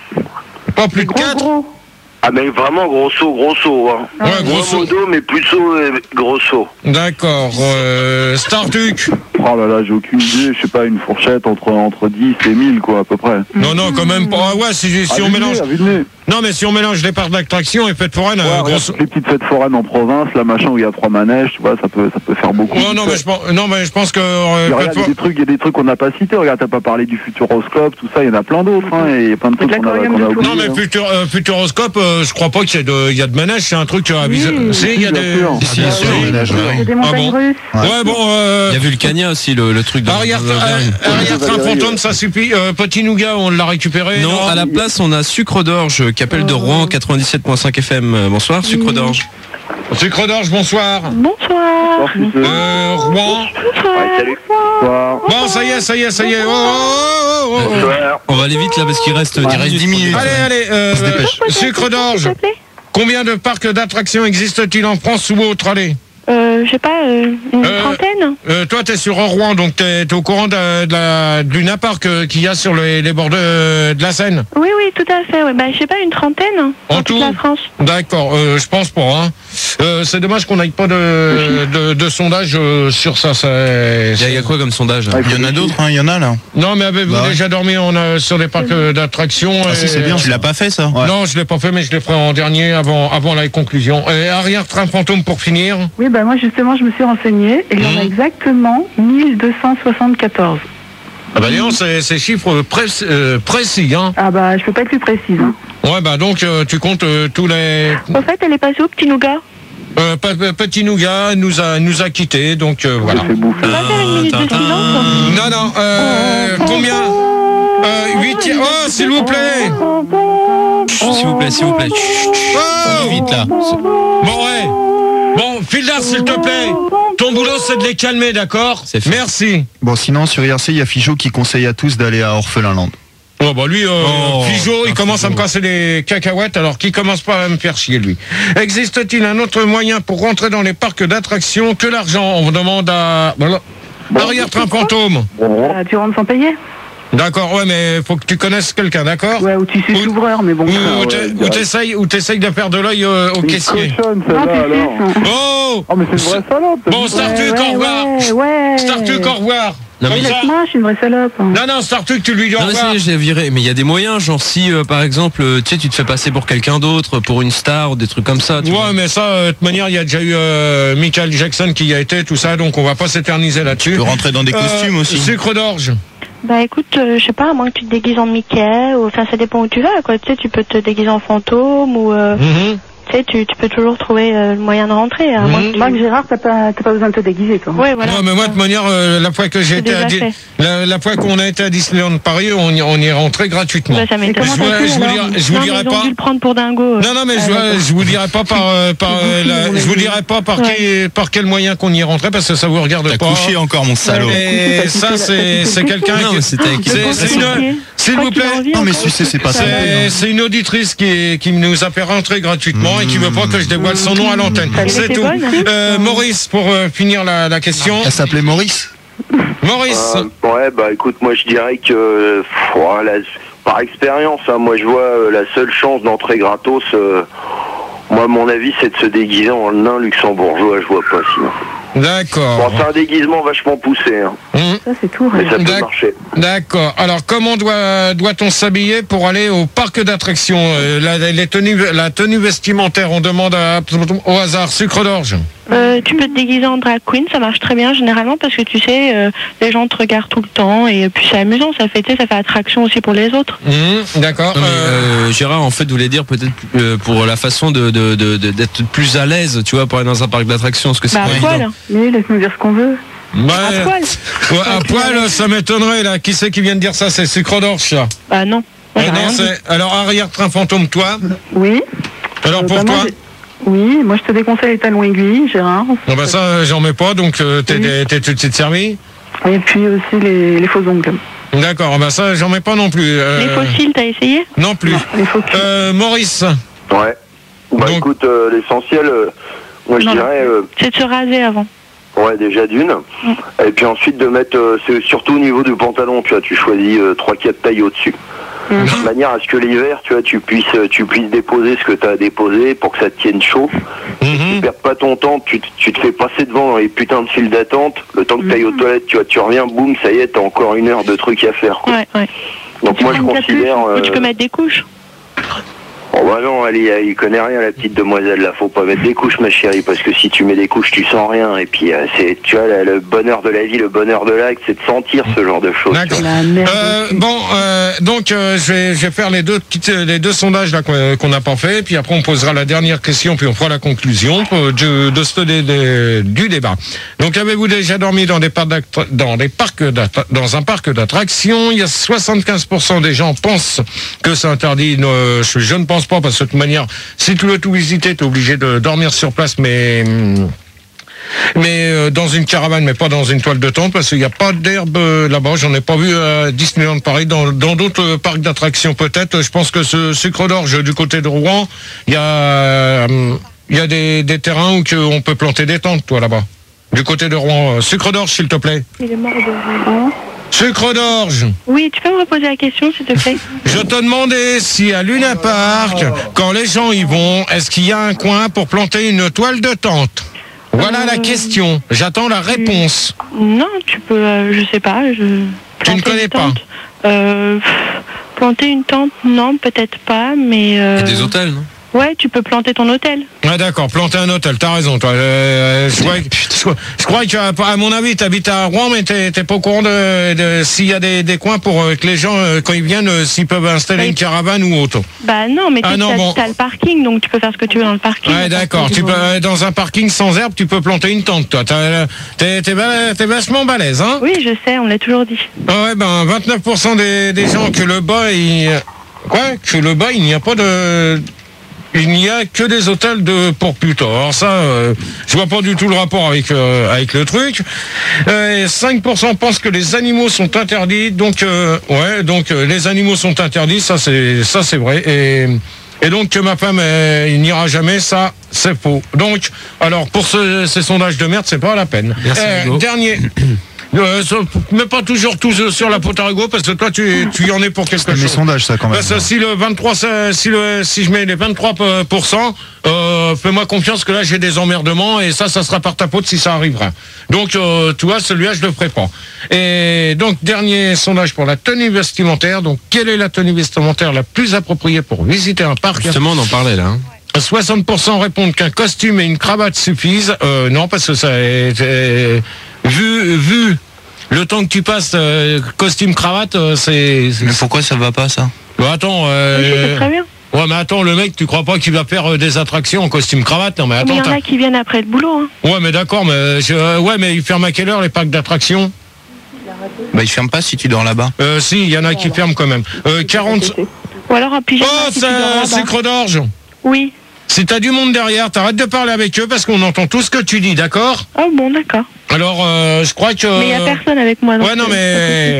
A: Pas plus de quatre.
H: Ah mais vraiment grosso, grosso. Hein.
A: Ouais,
H: Gros
A: grosso.
H: modo, mais plutôt euh, grosso.
A: D'accord. Euh, Startuc.
E: Oh là là, j'ai aucune idée. Je sais pas, une fourchette entre, entre dix et mille, quoi, à peu près.
A: Non, non, quand même pas. Ah ouais, si, si
E: À
A: on
E: vue de
A: mélange.
E: nez, à vue de nez.
A: Non, mais si on mélange les parcs d'attraction et fêtes foraines,
E: Ouais,
A: euh,
E: regarde,
A: grosso.
E: toutes les petites fêtes foraines en province, là, machin, où il y a trois manèges, tu vois, ça peut, ça peut faire beaucoup.
A: Non, non, mais je pense, non, mais je pense que. euh,
E: Puis
A: fêtes
E: regarde, il y a
A: foraines-
E: des trucs, il y a des trucs qu'on n'a pas cités. Regarde, t'as pas parlé du Futuroscope, tout ça, il y en a plein d'autres, hein, et il y a plein de trucs
G: de
E: qu'on a,
G: l'aquarium
E: qu'on a
G: de
E: oubliés.
A: Non, mais
E: hein.
A: Futur, euh, Futuroscope, euh, je crois pas qu'il y ait de, il y a de manège, c'est un truc euh, à viser. Si, il y a
E: bien
A: des.
E: sûr.
D: Si, si,
A: Ah,
D: sur
A: oui.
D: le ménage, ouais.
G: Il y a des
A: Ah
G: montagnes
A: bon
G: russes.
A: Ouais, bon, euh,
B: Il y a Vulcania aussi, le, le truc de.
A: Arrière,
B: de- de-
A: euh, arrière train fantôme, ça suffit. Euh, Petit Nougat, on l'a récupéré.
B: Non, à la place, on a Sucre d'Orge qui appelle de Rouen quatre-vingt-dix-sept point cinq F M. Euh, Bonsoir, Sucre d'Orge.
A: Sucre d'Orge, bonsoir.
F: Bonsoir.
E: Bonsoir, fils de-
A: Euh, Rouen.
H: Ouais, salut.
E: Bonsoir.
A: Bon, ça y est, ça y est, ça y est. Oh, oh, oh, oh, oh.
H: Bonsoir.
B: On va aller vite là parce qu'il reste
C: Il reste dix minutes.
A: Allez, allez, euh,
D: se dépêche.
A: Sucre d'Orge.
F: S'il te plaît.
A: Combien de parcs d'attractions existent-ils en France ou autre? Allez.
F: Euh, je sais pas, euh, une
A: Euh,
F: trentaine.
A: Euh, toi, t'es sur Rouen, donc t'es t'es au courant de, de la, du Naparc euh, qu'il y a sur les, les bords de, de la Seine.
F: Oui, oui, tout à fait. Ouais. Bah, je sais pas, une trentaine
A: En
F: dans toute
A: tout
F: la France.
A: D'accord, euh, je pense pas. Hein. Euh, c'est dommage qu'on n'aille pas de, de, de sondage euh, sur ça. c'est-
B: Il y, a- il y a quoi comme sondage là
E: Ouais,
C: Il y en a d'autres, hein, il y en a là.
A: Non, mais avez-vous
D: Bah ouais.
A: déjà dormi en, euh, sur des parcs euh, d'attractions
D: Ah, si,
A: et-
D: c'est bien.
C: Tu l'as pas fait ça
D: Ouais.
A: Non, je l'ai pas fait, mais je l'ai fait en dernier avant, avant la conclusion. Et arrière train fantôme pour finir.
G: Oui, bah moi justement, je me suis renseignée et il y en a
A: Mhm.
G: exactement mille deux cent soixante-quatorze.
A: Ah bah dis c'est c'est chiffres précis, euh, précis, hein.
G: Ah bah, je peux pas être plus précise. Hein.
A: Ouais, bah donc euh, tu comptes euh, tous les.
F: Au fait, elle est passée où, Petit Nougat?
A: Euh, Pe- Pe- Petit Nougat nous a nous a quittés, donc euh, voilà.
E: J'ai fait bouffer.
F: On va faire une minute de
B: Tintin.
F: silence.
A: Non, non, euh, combien euh, huit. Oh, s'il vous plaît.
B: S'il vous plaît, s'il vous plaît. Chut, chut.
A: Oh
C: Vite là.
A: Bon, ouais. Bon, Fildar, s'il te plaît. Ton boulot, c'est de les calmer, d'accord?
B: C'est fait.
A: Merci.
D: Bon, sinon, sur I R C, il y a Figeaud qui conseille à tous d'aller à Orphelinland.
A: Oh bah lui, euh,
B: Oh,
A: Figeaud, il
B: un
A: commence à me
B: Figeaud.
A: casser les cacahuètes, alors qu'il commence pas à me faire chier, lui. Existe-t-il un autre moyen pour rentrer dans les parcs d'attractions que l'argent? On vous demande à... Voilà. Arrière-train fantôme.
G: Ah, tu rentres sans payer?
A: D'accord, ouais, mais faut que tu connaisses quelqu'un, d'accord?
G: Ouais, ou tu suis
A: Ou-
G: l'ouvreur, mais bon.
A: Ou,
E: Ah
A: ou
E: ouais,
A: t'es- ou
E: direct.
A: t'essayes ou t'essayes de faire de l'œil euh, au
E: Une
A: caissier.
E: cochonne,
G: Non,
E: celle-là,
G: tu
E: alors.
G: sais.
A: Oh
E: Oh, mais c'est une vraie salope. t'as
A: Bon,
E: vu ça
A: Startuc, au revoir.
G: Ouais, ouais.
A: Startuc, au revoir.
B: Non,
A: Comme
B: mais-
A: ça.
G: Laisse-moi, je suis une vraie salope.
A: Non, non, Startuc, tu lui dis au
B: Non mais ça
A: revoir.
B: y est, je l'ai viré, mais il y a des moyens, genre si euh, par exemple, euh, tu sais, tu te fais passer pour quelqu'un d'autre, pour une star ou des trucs comme ça. Tu vois.
A: Ouais, mais ça, euh, de toute manière, il y a déjà eu euh, Michael Jackson qui y a été, tout ça, donc on va pas s'éterniser là-dessus.
C: Tu peux rentrer dans des costumes
A: Euh,
C: aussi.
A: Sucre d'orge.
F: Bah écoute, euh, je sais pas, à moins que tu te déguises en Mickey, ou enfin ça dépend où tu vas, quoi. Tu sais, tu peux te déguiser en fantôme, ou euh,
A: Mhm.
F: tu sais, tu, tu peux toujours trouver euh, le moyen de rentrer. À moins
A: Mhm.
F: que tu-
G: Marc Gérard, t'as pas, t'as pas besoin de te déguiser, toi.
F: Ouais, voilà.
A: Ouais, mais moi, de toute manière, euh, la fois que j'ai
F: C'est
A: été à
F: déjà
A: Di-
F: fait.
A: la, la fois qu'on a été à Disneyland Paris, on y, on y est rentré gratuitement.
F: Bah, ça m'étonne.
A: Je
G: comment
A: vous,
G: t'as fait,
A: je vous
G: alors
A: dirai, je vous
F: Non, mais
A: dirai
F: ils ont
A: pas.
F: dû le prendre pour dingo.
A: Non, non, mais
G: Ah,
A: je,
G: d'accord.
A: je vous dirai pas par, euh, par, euh, la-
G: on a
A: je vous
G: vu.
A: dirai pas par,
F: Ouais.
A: qui, par quel moyen qu'on y est rentré parce que ça vous regarde
C: T'as
A: pas.
C: couché encore mon salaud.
A: Et
G: T'as
A: ça,
G: quitté-
A: c'est,
G: t'as
A: c'est
G: quitté le
A: quelqu'un
B: Non,
A: qui,
B: mais c'était avec-
A: c'est, c'est une, S'il
F: crois
A: vous
F: qu'il a
A: plaît.
F: envie
D: Non mais
F: encore.
D: sucer c'est pas ça.
A: C'est c'est une auditrice qui, qui nous a fait rentrer gratuitement et qui veut pas que je dévoile son nom à l'antenne.
F: Elle
A: C'est
F: était
A: tout.
F: bonne, hein.
A: Euh, Maurice, pour euh, finir la, la question.
D: Elle s'appelait Maurice.
A: Maurice.
H: Euh, ouais, bah écoute, moi je dirais que, euh, pff, voilà, par expérience, hein, moi je vois euh, la seule chance d'entrer gratos, euh, moi mon avis c'est de se déguiser en nain luxembourgeois, je vois pas sinon.
A: D'accord.
H: Bon, c'est un déguisement vachement poussé, hein,
A: Hum,
G: Ça, c'est tout.
H: mais ça peut
A: D'ac-
H: marcher.
A: D'accord. Alors, comment doit, doit-on s'habiller pour aller au parc d'attractions Euh, la, les tenues, la tenue vestimentaire, on demande à, au hasard. Sucre d'orge.
F: Euh, tu peux te déguiser en drag queen, ça marche très bien généralement parce que tu sais, euh, les gens te regardent tout le temps et puis c'est amusant, ça fait, tu sais, ça fait attraction aussi pour les autres.
A: Hum, D'accord.
B: Non, mais,
A: Euh,
B: euh, Gérard, en fait, voulait dire peut-être euh, pour la façon de, de, de- de- d'être plus à l'aise, tu vois, pour aller dans un parc d'attractions, parce que c'est
F: Bah
B: pas
F: à
B: évident.
F: poil,
G: Mais laisse-nous dire ce qu'on veut.
A: ouais,
F: à poil.
A: ouais, à poil, ça m'étonnerait là. Qui c'est qui vient de dire ça? C'est Sucre d'orge, ça.
F: Bah non. Moi, j'ai
A: Euh, non,
F: rien dit.
A: c'est- alors arrière-train fantôme, toi.
G: Oui.
A: Alors
G: Euh,
A: pour
G: bah, moi,
A: toi.
G: j'ai- Oui, moi je te déconseille les talons aiguilles, Gérard.
A: Non, bah ça, j'en mets pas, donc euh, t'es,
G: Oui.
A: t'es, t'es tout de suite servi.
G: Et puis aussi les, les faux ongles.
A: D'accord. Bah ça, j'en mets pas non plus. euh,
F: Les fossiles, t'as essayé?
A: Non plus.
G: Non, les faux culs.
A: Euh, Maurice.
H: Ouais. Bah
A: Donc-
H: écoute, euh, l'essentiel, euh, moi je
F: Non, non.
H: dirais, euh,
F: C'est de se raser avant.
H: ouais déjà d'une, et puis ensuite de mettre, euh, c'est surtout au niveau du pantalon, tu vois, tu choisis trois quatre tailles au-dessus. De manière à ce que l'hiver, tu vois, tu puisses, tu puisses déposer ce que tu as à déposer pour que ça te tienne chaud.
A: Mhm.
H: Tu perds pas ton temps, tu, te- tu te fais passer devant dans les putains de files d'attente, le temps que tu ailles aux toilettes, tu vois, tu reviens, boum, ça y est, t'as encore une heure de trucs à faire, quoi.
F: Ouais, ouais.
H: Donc moi je
F: Prends une capuche,
H: considère...
F: Ou tu
H: euh,
F: peux mettre des couches.
H: Oh bah non, elle, y- il connaît rien, la petite demoiselle, là, faut pas mettre des couches, ma chérie, parce que si tu mets des couches, tu sens rien, et puis euh, c'est, tu vois, le, le bonheur de la vie, le bonheur de l'acte, c'est de sentir ce genre de choses.
A: D'accord.
G: La merde.
A: Euh, bon, euh, donc euh, je, vais, je vais faire les deux petites, les deux sondages là qu'on qu'on n'a pas fait, puis après on posera la dernière question, puis on fera la conclusion euh, de, de ce dé- dé- du débat. Donc avez-vous déjà dormi dans des parcs d'attra- dans des parcs d'attra- dans un parc d'attractions? Il y a soixante-quinze pour cent des gens pensent que c'est interdit. Euh, je, je ne pense pas, parce que de toute manière, si tu veux tout visiter, tu es obligé de dormir sur place, mais hum, mais euh, dans une caravane, mais pas dans une toile de tente, parce qu'il n'y a pas d'herbe euh, là-bas. J'en ai pas vu à Disneyland Paris. Dans dans d'autres euh, parcs d'attractions peut-être. Je pense que ce Sucre d'orge du côté de Rouen, il y a euh, il y a des, des terrains où que on peut planter des tentes, toi là-bas. Du côté de Rouen. Euh, Sucre d'orge, s'il te plaît.
F: Il est mort de...
A: Sucre d'orge.
F: Oui, tu peux me reposer la question, s'il te plaît?
A: Je te demandais si à Luna Park, quand les gens y vont, est-ce qu'il y a un coin pour planter une toile de tente? Voilà la question. J'attends la réponse.
F: Non, tu peux, euh, je sais pas. Je...
A: Tu ne
F: planter
A: connais
F: une
A: pas?
F: tente. Euh, pff, planter une tente, non, peut-être pas, mais... euh,
B: Il y a des hôtels, non?
F: Ouais, tu peux planter ton hôtel.
A: Ouais, d'accord, planter un hôtel, t'as raison, toi. Euh, je, crois, que- je, je crois que, à mon avis, t'habites à Rouen, mais t'es t'es pas au courant de, de s'il y a des, des coins pour euh, que les gens, euh, quand ils viennent, euh, s'ils peuvent installer
F: Oui.
A: une caravane ou autre.
F: Bah non, mais
A: Ah
F: t'as
A: non, bon.
F: t'as le parking, donc tu peux faire ce que tu veux dans le parking.
A: Ouais, d'accord. Tu peux, euh, dans un parking sans herbe, tu peux planter une tente, toi. T'as- T'es t'es va- t'es vachement balèze, hein?
F: Oui, je sais, on l'a toujours dit.
A: Ah ouais, ben, vingt-neuf pour cent des, des gens que le bas, il, quoi, que le bas, il n'y a pas de, il n'y a que des hôtels de pour plus tard. Alors ça, euh, je vois pas du tout le rapport avec euh, avec le truc. Euh, cinq pour cent pensent que les animaux sont interdits. Donc euh, ouais, donc euh, les animaux sont interdits. Ça c'est ça c'est vrai. Et et donc que ma femme euh, il n'ira jamais, ça c'est faux. Donc alors pour ce, ces sondages de merde, c'est pas la peine.
B: Merci, Hugo.
A: Dernier. Euh, ça, mais pas toujours tous euh, sur la pote à Hugo, parce que toi tu, tu y en es pour quelque
D: C'est mes
A: chose.
D: sondages ça quand même.
A: Parce que si le vingt-trois, ça- si le, si je mets les vingt-trois pour cent, euh, fais-moi confiance que là j'ai des emmerdements et ça, ça sera par ta faute si ça arrivera. Donc, euh, tu vois, celui-là je le ferai pas. Et donc dernier sondage pour la tenue vestimentaire. Donc, quelle est la tenue vestimentaire la plus appropriée pour visiter un parc?
B: Justement, on en parlait là. hein.
A: soixante pour cent répondent qu'un costume et une cravate suffisent. Euh, non, parce que ça est, est- vu vu le temps que tu passes euh, costume cravate, euh, c'est. c'est-
C: Mais pourquoi ça va pas ça?
A: Bah, attends.
F: Oui,
A: Euh,
F: c'est très bien.
A: ouais, mais attends, le mec, tu crois pas qu'il va faire euh, des attractions en costume cravate? Non, mais
F: Mais il
A: attends.
F: y en
A: t'as-
F: a qui viennent après le boulot. Hein.
A: Ouais, mais d'accord, mais je, euh, ouais, mais ils ferment à quelle heure les parcs d'attractions?
C: Bah ils ferment pas si tu dors là-bas.
A: Euh, si, il y en a qui ferment quand même. Euh, quarante.
F: Ou alors un pyjama
A: Oh,
F: si tu dors là-bas.
A: c'est sucre d'orge.
F: Oui.
A: Si t'as du monde derrière, t'arrêtes de parler avec eux parce qu'on entend tout ce que tu dis, d'accord?
F: Oh bon, d'accord.
A: Alors, euh, je crois que.
F: Mais il n'y a personne avec moi. donc
A: Ouais, non,
F: c'est-
A: mais.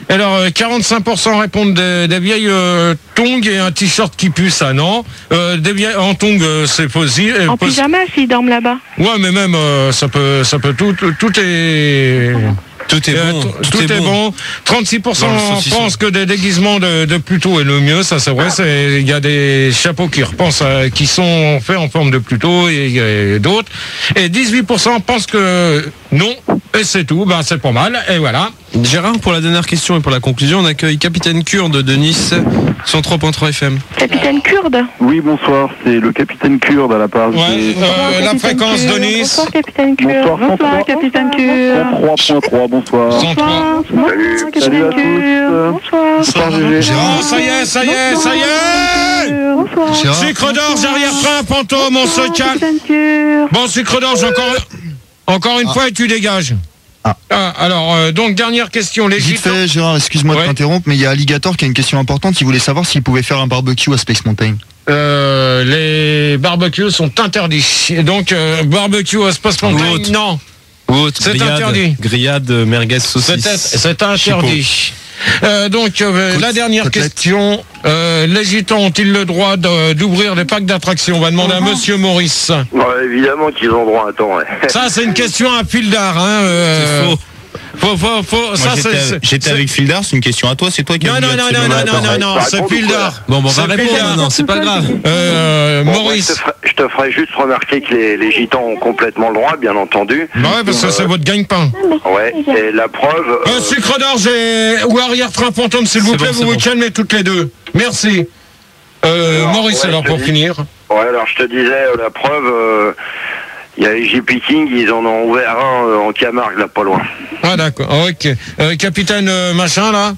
A: Alors, euh, quarante-cinq pour cent répondent des, des vieilles euh, tongs et un t-shirt qui pue, ça non. Euh, des vieilles en tongs, euh, c'est possible.
F: En pyjama, s'ils dorment là-bas.
A: Ouais, mais même, euh, ça peut, ça peut tout, tout, tout est...
B: Tout est bon.
A: Tout, tout est, est bon. bon. trente-six pour cent pensent que des déguisements de, de Pluto est le mieux. Ça, c'est vrai. C'est, il y a des chapeaux qui repensent à, qui sont faits en forme de Pluto et, et d'autres. Et dix-huit pour cent pensent que non. Et c'est tout. Ben, c'est pas mal. Et voilà.
B: Gérard, pour la dernière question et pour la conclusion, on accueille Capitaine Kurde de Nice, cent trois point trois F M.
F: Capitaine Kurde.
E: Oui, bonsoir. C'est le Capitaine Kurde à la part.
A: Ouais,
E: des...
A: euh, la fréquence Kurde. De Nice.
F: Bonsoir, Capitaine Kurde.
E: Bonsoir,
G: Bonsoir, Capitaine Kurde.
E: cent trois point trois, bonsoir.
A: cent trois.
E: Salut. Salut à tous.
F: Bonsoir.
E: Bonsoir, Gégé.
A: Oh, ça y est, ça y est, ça y est.
F: Bonsoir.
A: Sucre d'orge, arrière-train, fantôme, on se calme.
F: Capitaine Kurde.
A: Bon, sucre d'orge, encore, encore une
D: Ah.
A: fois et tu dégages.
D: Ah.
A: Ah, alors, euh, donc, dernière question. Les
D: Vite
A: gitans.
D: fait, Gérard, excuse-moi
A: Ouais.
D: de t'interrompre, mais il y a Alligator qui a une question importante. Il voulait savoir s'il pouvait faire un barbecue à Space Mountain.
A: Euh, les barbecues sont interdits. Et donc, euh, barbecue à Space Mountain,
B: Ou autre.
A: non.
B: Ou autre,
A: C'est
B: grillade,
A: interdit.
B: Grillade, merguez,
A: C'est,
B: saucisse.
A: c'est interdit. Euh, donc, euh,
D: Côte-
A: la dernière
D: côtelette.
A: question. Euh, les gitans ont-ils le droit de- d'ouvrir des parcs d'attractions? On va demander à Monsieur Maurice.
H: Ouais, évidemment qu'ils ont droit à temps. Ouais.
A: Ça, c'est une question à fil d'art. Hein, euh,
B: C'est faux.
A: Faut, faut, faut,
C: Moi,
A: ça,
C: j'étais,
A: c'est,
C: j'étais
A: c'est-
C: avec Fildar, c'est une question à toi, c'est toi qui
A: Non,
C: as
A: non,
C: voulu
A: non, non,
C: absolument
A: non,
C: la
A: non,
C: parole.
A: non, non,
H: Bah,
A: c'est
H: bon,
A: fil
H: quoi.
A: d'art.
B: Bon, bon, on va
A: C'est
B: répondre
A: Fildar.
B: maintenant, c'est pas grave.
A: Euh,
H: Bon, moi, je, te
A: Maurice.
H: ferai, je te ferai juste remarquer que les, les gitans ont complètement le droit, bien entendu.
A: Bah ouais, parce que c'est votre gagne-pain.
H: Ouais, et la preuve...
A: Euh,
H: euh,
A: sucre d'orge et... ou arrière-train fantôme, s'il vous
B: C'est
A: plaît,
B: bon,
A: vous
B: c'est
A: vous
B: bon.
A: calmez toutes les deux. Merci. Euh,
H: Alors,
A: Maurice,
H: ouais,
A: alors,
H: je te
A: pour
H: dis.
A: finir.
H: Ouais, alors je te disais, euh, la preuve, euh, il y a les J P King, ils en ont ouvert un euh, en Camargue, là, pas loin.
A: Ah, d'accord, ok. Euh, capitaine euh, machin, là.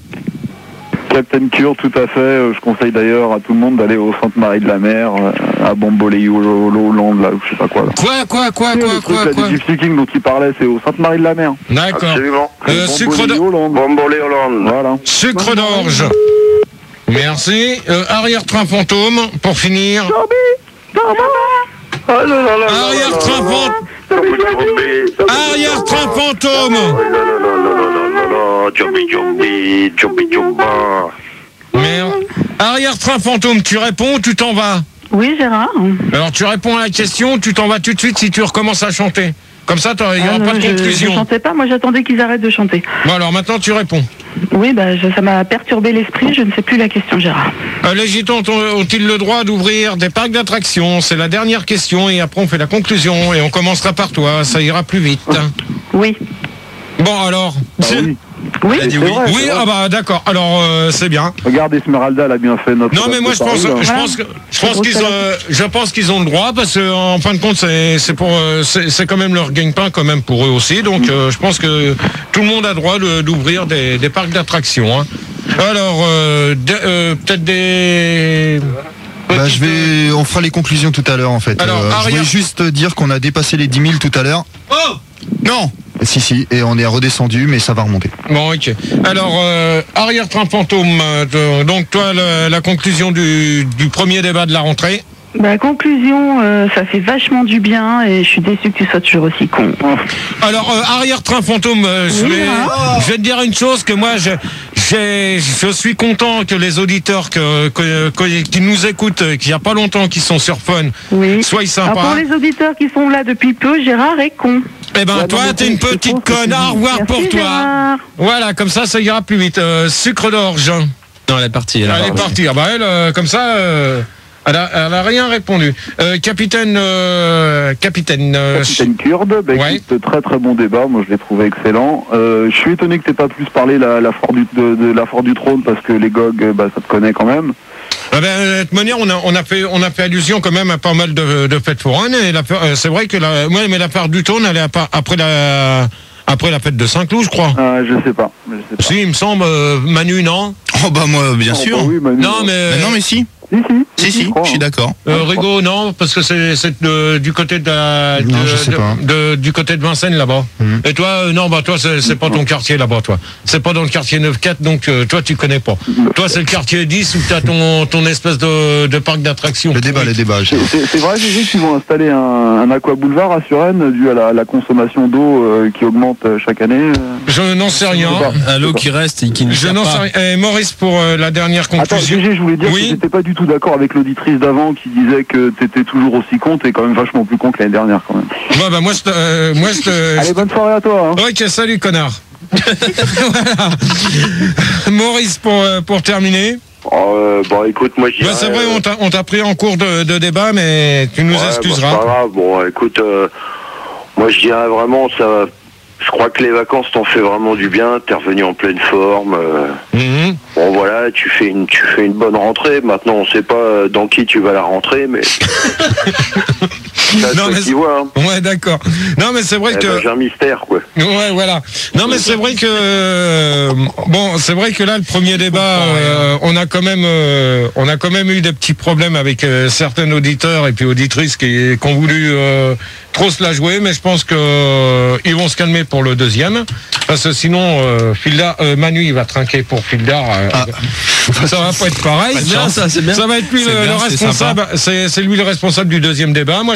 E: Captain Cure, tout à fait. Euh, Je conseille d'ailleurs à tout le monde d'aller au Sainte-Marie de la Mer, euh, à Bamboléo-Land, là, ou je sais pas quoi. Là.
A: Quoi, quoi, quoi,
E: Le
A: quoi,
E: truc,
A: quoi,
E: là,
A: quoi.
E: du Gypsy King dont il parlait, c'est au Sainte-Marie de la Mer.
A: D'accord.
H: Absolument.
A: Euh, sucre d'orge.
E: Bamboléo-Land.
H: Bambolé Hollande.
E: Voilà.
A: Sucre d'orge. Merci. Euh, arrière-train fantôme, pour finir.
H: Ah là là là là
A: Arrière-train
H: là là
A: fantôme.
H: là.
A: Arrière-train fantôme.
H: Oh là là là là là là là. Jumbi, jumbi, jumbi, jumba.
A: Merde. Arrière-train fantôme, tu réponds ou tu t'en vas?
G: Oui, Gérard.
A: Alors tu réponds à la question, tu t'en vas tout de suite si tu recommences à chanter. Comme ça, il n'y aura
G: Ah,
A: pas
G: non,
A: de
G: je, je
A: conclusion.
G: chantais pas, moi j'attendais qu'ils arrêtent de chanter.
A: Bon alors maintenant tu réponds.
G: Oui, bah, je- ça m'a perturbé l'esprit, je ne sais plus la question, Gérard.
A: Euh, les gitans ont- ont-ils le droit d'ouvrir des parcs d'attractions? C'est la dernière question et après on fait la conclusion et on commencera par toi, ça ira plus vite.
G: Oui.
A: Bon alors.
E: Ah oui.
G: Oui.
B: Il a dit
E: C'est
B: oui.
E: vrai,
A: Oui,
E: c'est vrai.
A: ah bah d'accord. Alors euh, c'est bien.
E: Regarde, Esmeralda, elle a bien fait notre.
A: Non mais moi je pense,
E: Paris, là.
A: je
G: Voilà.
A: pense que, je pense
G: Grosse
A: qu'ils, euh, je pense qu'ils ont le droit parce que en fin de compte c'est, c'est pour, euh, c'est, c'est quand même leur gagne-pain quand même pour eux aussi. Donc euh, je pense que tout le monde a droit de- d'ouvrir des, des parcs d'attractions. Hein. Alors euh, de- euh, peut-être des.
D: Bah, je vais, on fera les conclusions tout à l'heure en fait.
A: Alors,
D: je
A: arrière-
D: voulais juste dire qu'on a dépassé les dix mille tout à l'heure.
A: Oh.
D: Non. Si si, et on est redescendu, mais ça va remonter.
A: Bon, ok. Alors, euh, arrière-train fantôme, euh, de- donc toi, le- la conclusion du, du premier débat de la rentrée.
G: Bah, conclusion, euh, ça fait vachement du bien et je suis déçu que tu sois toujours aussi con.
A: Alors, euh, arrière-train fantôme, euh, je,
G: Oui,
A: vais,
G: hein.
A: je vais te dire une chose, que moi, je, j'ai- je suis content que les auditeurs que, que- que- qui nous écoutent, euh, qu'il n'y a pas longtemps, qui sont sur Fun,
G: Oui.
A: soient
G: Alors
A: sympas.
G: pour les auditeurs qui sont là depuis peu, Gérard est con.
A: Eh ben,
E: Ouais,
A: toi,
E: non, mais
A: t'es une
E: je trouve
A: petite
E: que
A: conne.
E: c'est-
A: Au revoir
G: Merci,
A: pour toi.
G: Gérard.
A: Voilà, comme ça, ça ira plus vite. Euh, sucre d'orge.
B: Non, elle est partie. Elle, a
A: Elle est
B: parti.
A: partie. Ah bah elle, euh, comme ça, euh, elle, a, elle a rien répondu. Euh, capitaine, euh, capitaine. euh,
E: Capitaine Kurde, bah,
A: Ouais.
E: écoute, très très bon débat, moi je l'ai trouvé excellent. Euh, je suis étonné que tu pas plus parlé la, la foire du, de, de la foire du trône parce que les G O G, euh, bah, ça te connaît quand même.
A: Ah ben, de toute manière, on a, on a fait, on a fait allusion quand même à pas mal de, de fêtes foraines. Et la, euh, c'est vrai que la, ouais, mais la foire du trône, elle est à part- après la, après la fête de Saint-Cloud, je crois.
E: Ah, je sais pas. Je sais pas.
A: Si, il me semble, euh, Manu, non?
C: Oh bah moi bien
E: Oh,
C: sûr.
E: bah oui, Manu,
A: Non,
E: ouais.
A: mais.
C: Bah non mais si.
E: Si, si.
C: Si, si, je suis d'accord.
A: Euh, Rigaud, non, parce que c'est c'est de- du côté de, la-
D: Non,
A: de-
D: je sais
A: de-
D: pas.
A: de- du côté de Vincennes là-bas.
D: Mhm.
A: Et toi, euh, non, bah toi c'est c'est pas ton quartier là-bas, toi. C'est pas dans le quartier neuf quatre, donc euh, toi tu connais pas. Toi c'est le quartier dix où t'as ton ton espèce de, de parc d'attractions.
D: Le débat, les débats.
E: C'est- C'est c'est vrai, j'ai vu qu'ils vont installer un, un aqua boulevard à Suresnes dû à la, la consommation d'eau euh, qui augmente euh, chaque année. euh.
A: Je n'en sais rien.
B: À l'eau qui reste et qui ne
A: Je
B: sert
A: n'en sais
B: pas.
A: rien. Et Maurice, pour euh, la dernière
E: Attends,
A: conclusion.
E: G G, je voulais dire
A: Oui.
E: que j'étais pas du tout d'accord avec l'auditrice d'avant qui disait que t'étais toujours aussi con, t'es quand même vachement plus con que l'année dernière quand même.
A: Ouais, bah moi je te- euh, moi je te-
E: Allez, bonne soirée à toi. Hein.
A: Ok, salut connard. Voilà. Maurice, pour, euh, pour terminer.
H: Oh, euh, bon, écoute, moi je
A: Bah,
H: dirais,
A: c'est vrai,
H: euh,
A: on t'a on t'a pris en cours de, de débat, mais tu nous
H: ouais, bah,
A: excuseras.
H: c'est pas grave. Bon, écoute, euh, moi je dirais vraiment, ça, je crois que les vacances t'ont fait vraiment du bien. T'es revenu en pleine forme. euh,
A: Mhm.
H: Bon voilà, tu fais une, tu fais une bonne rentrée. Maintenant, on sait pas dans qui tu vas la rentrer, mais ça,
A: Non,
H: c'est
A: mais
H: toi qui vois. Hein.
A: Ouais, d'accord. Non, mais c'est vrai
H: Eh
A: que.
H: ben, j'ai un mystère, quoi.
A: Ouais, voilà. Non, mais c'est vrai que euh, bon, c'est vrai que là, le premier débat, euh, on a quand même, euh, on a quand même eu des petits problèmes avec euh, certains auditeurs et puis auditrices qui, qui ont voulu euh, trop se la jouer, mais je pense que euh, ils vont se calmer pour le deuxième, parce que sinon, euh, Fildar, euh, Manu, il va trinquer pour Fildar. euh,
D: Ah.
A: Ça va pas être pareil.
B: C'est bien, ça, c'est bien.
A: Ça va être lui
B: C'est
A: le,
B: bien,
A: le
B: c'est
A: responsable. C'est c'est lui le responsable du deuxième débat. Moi,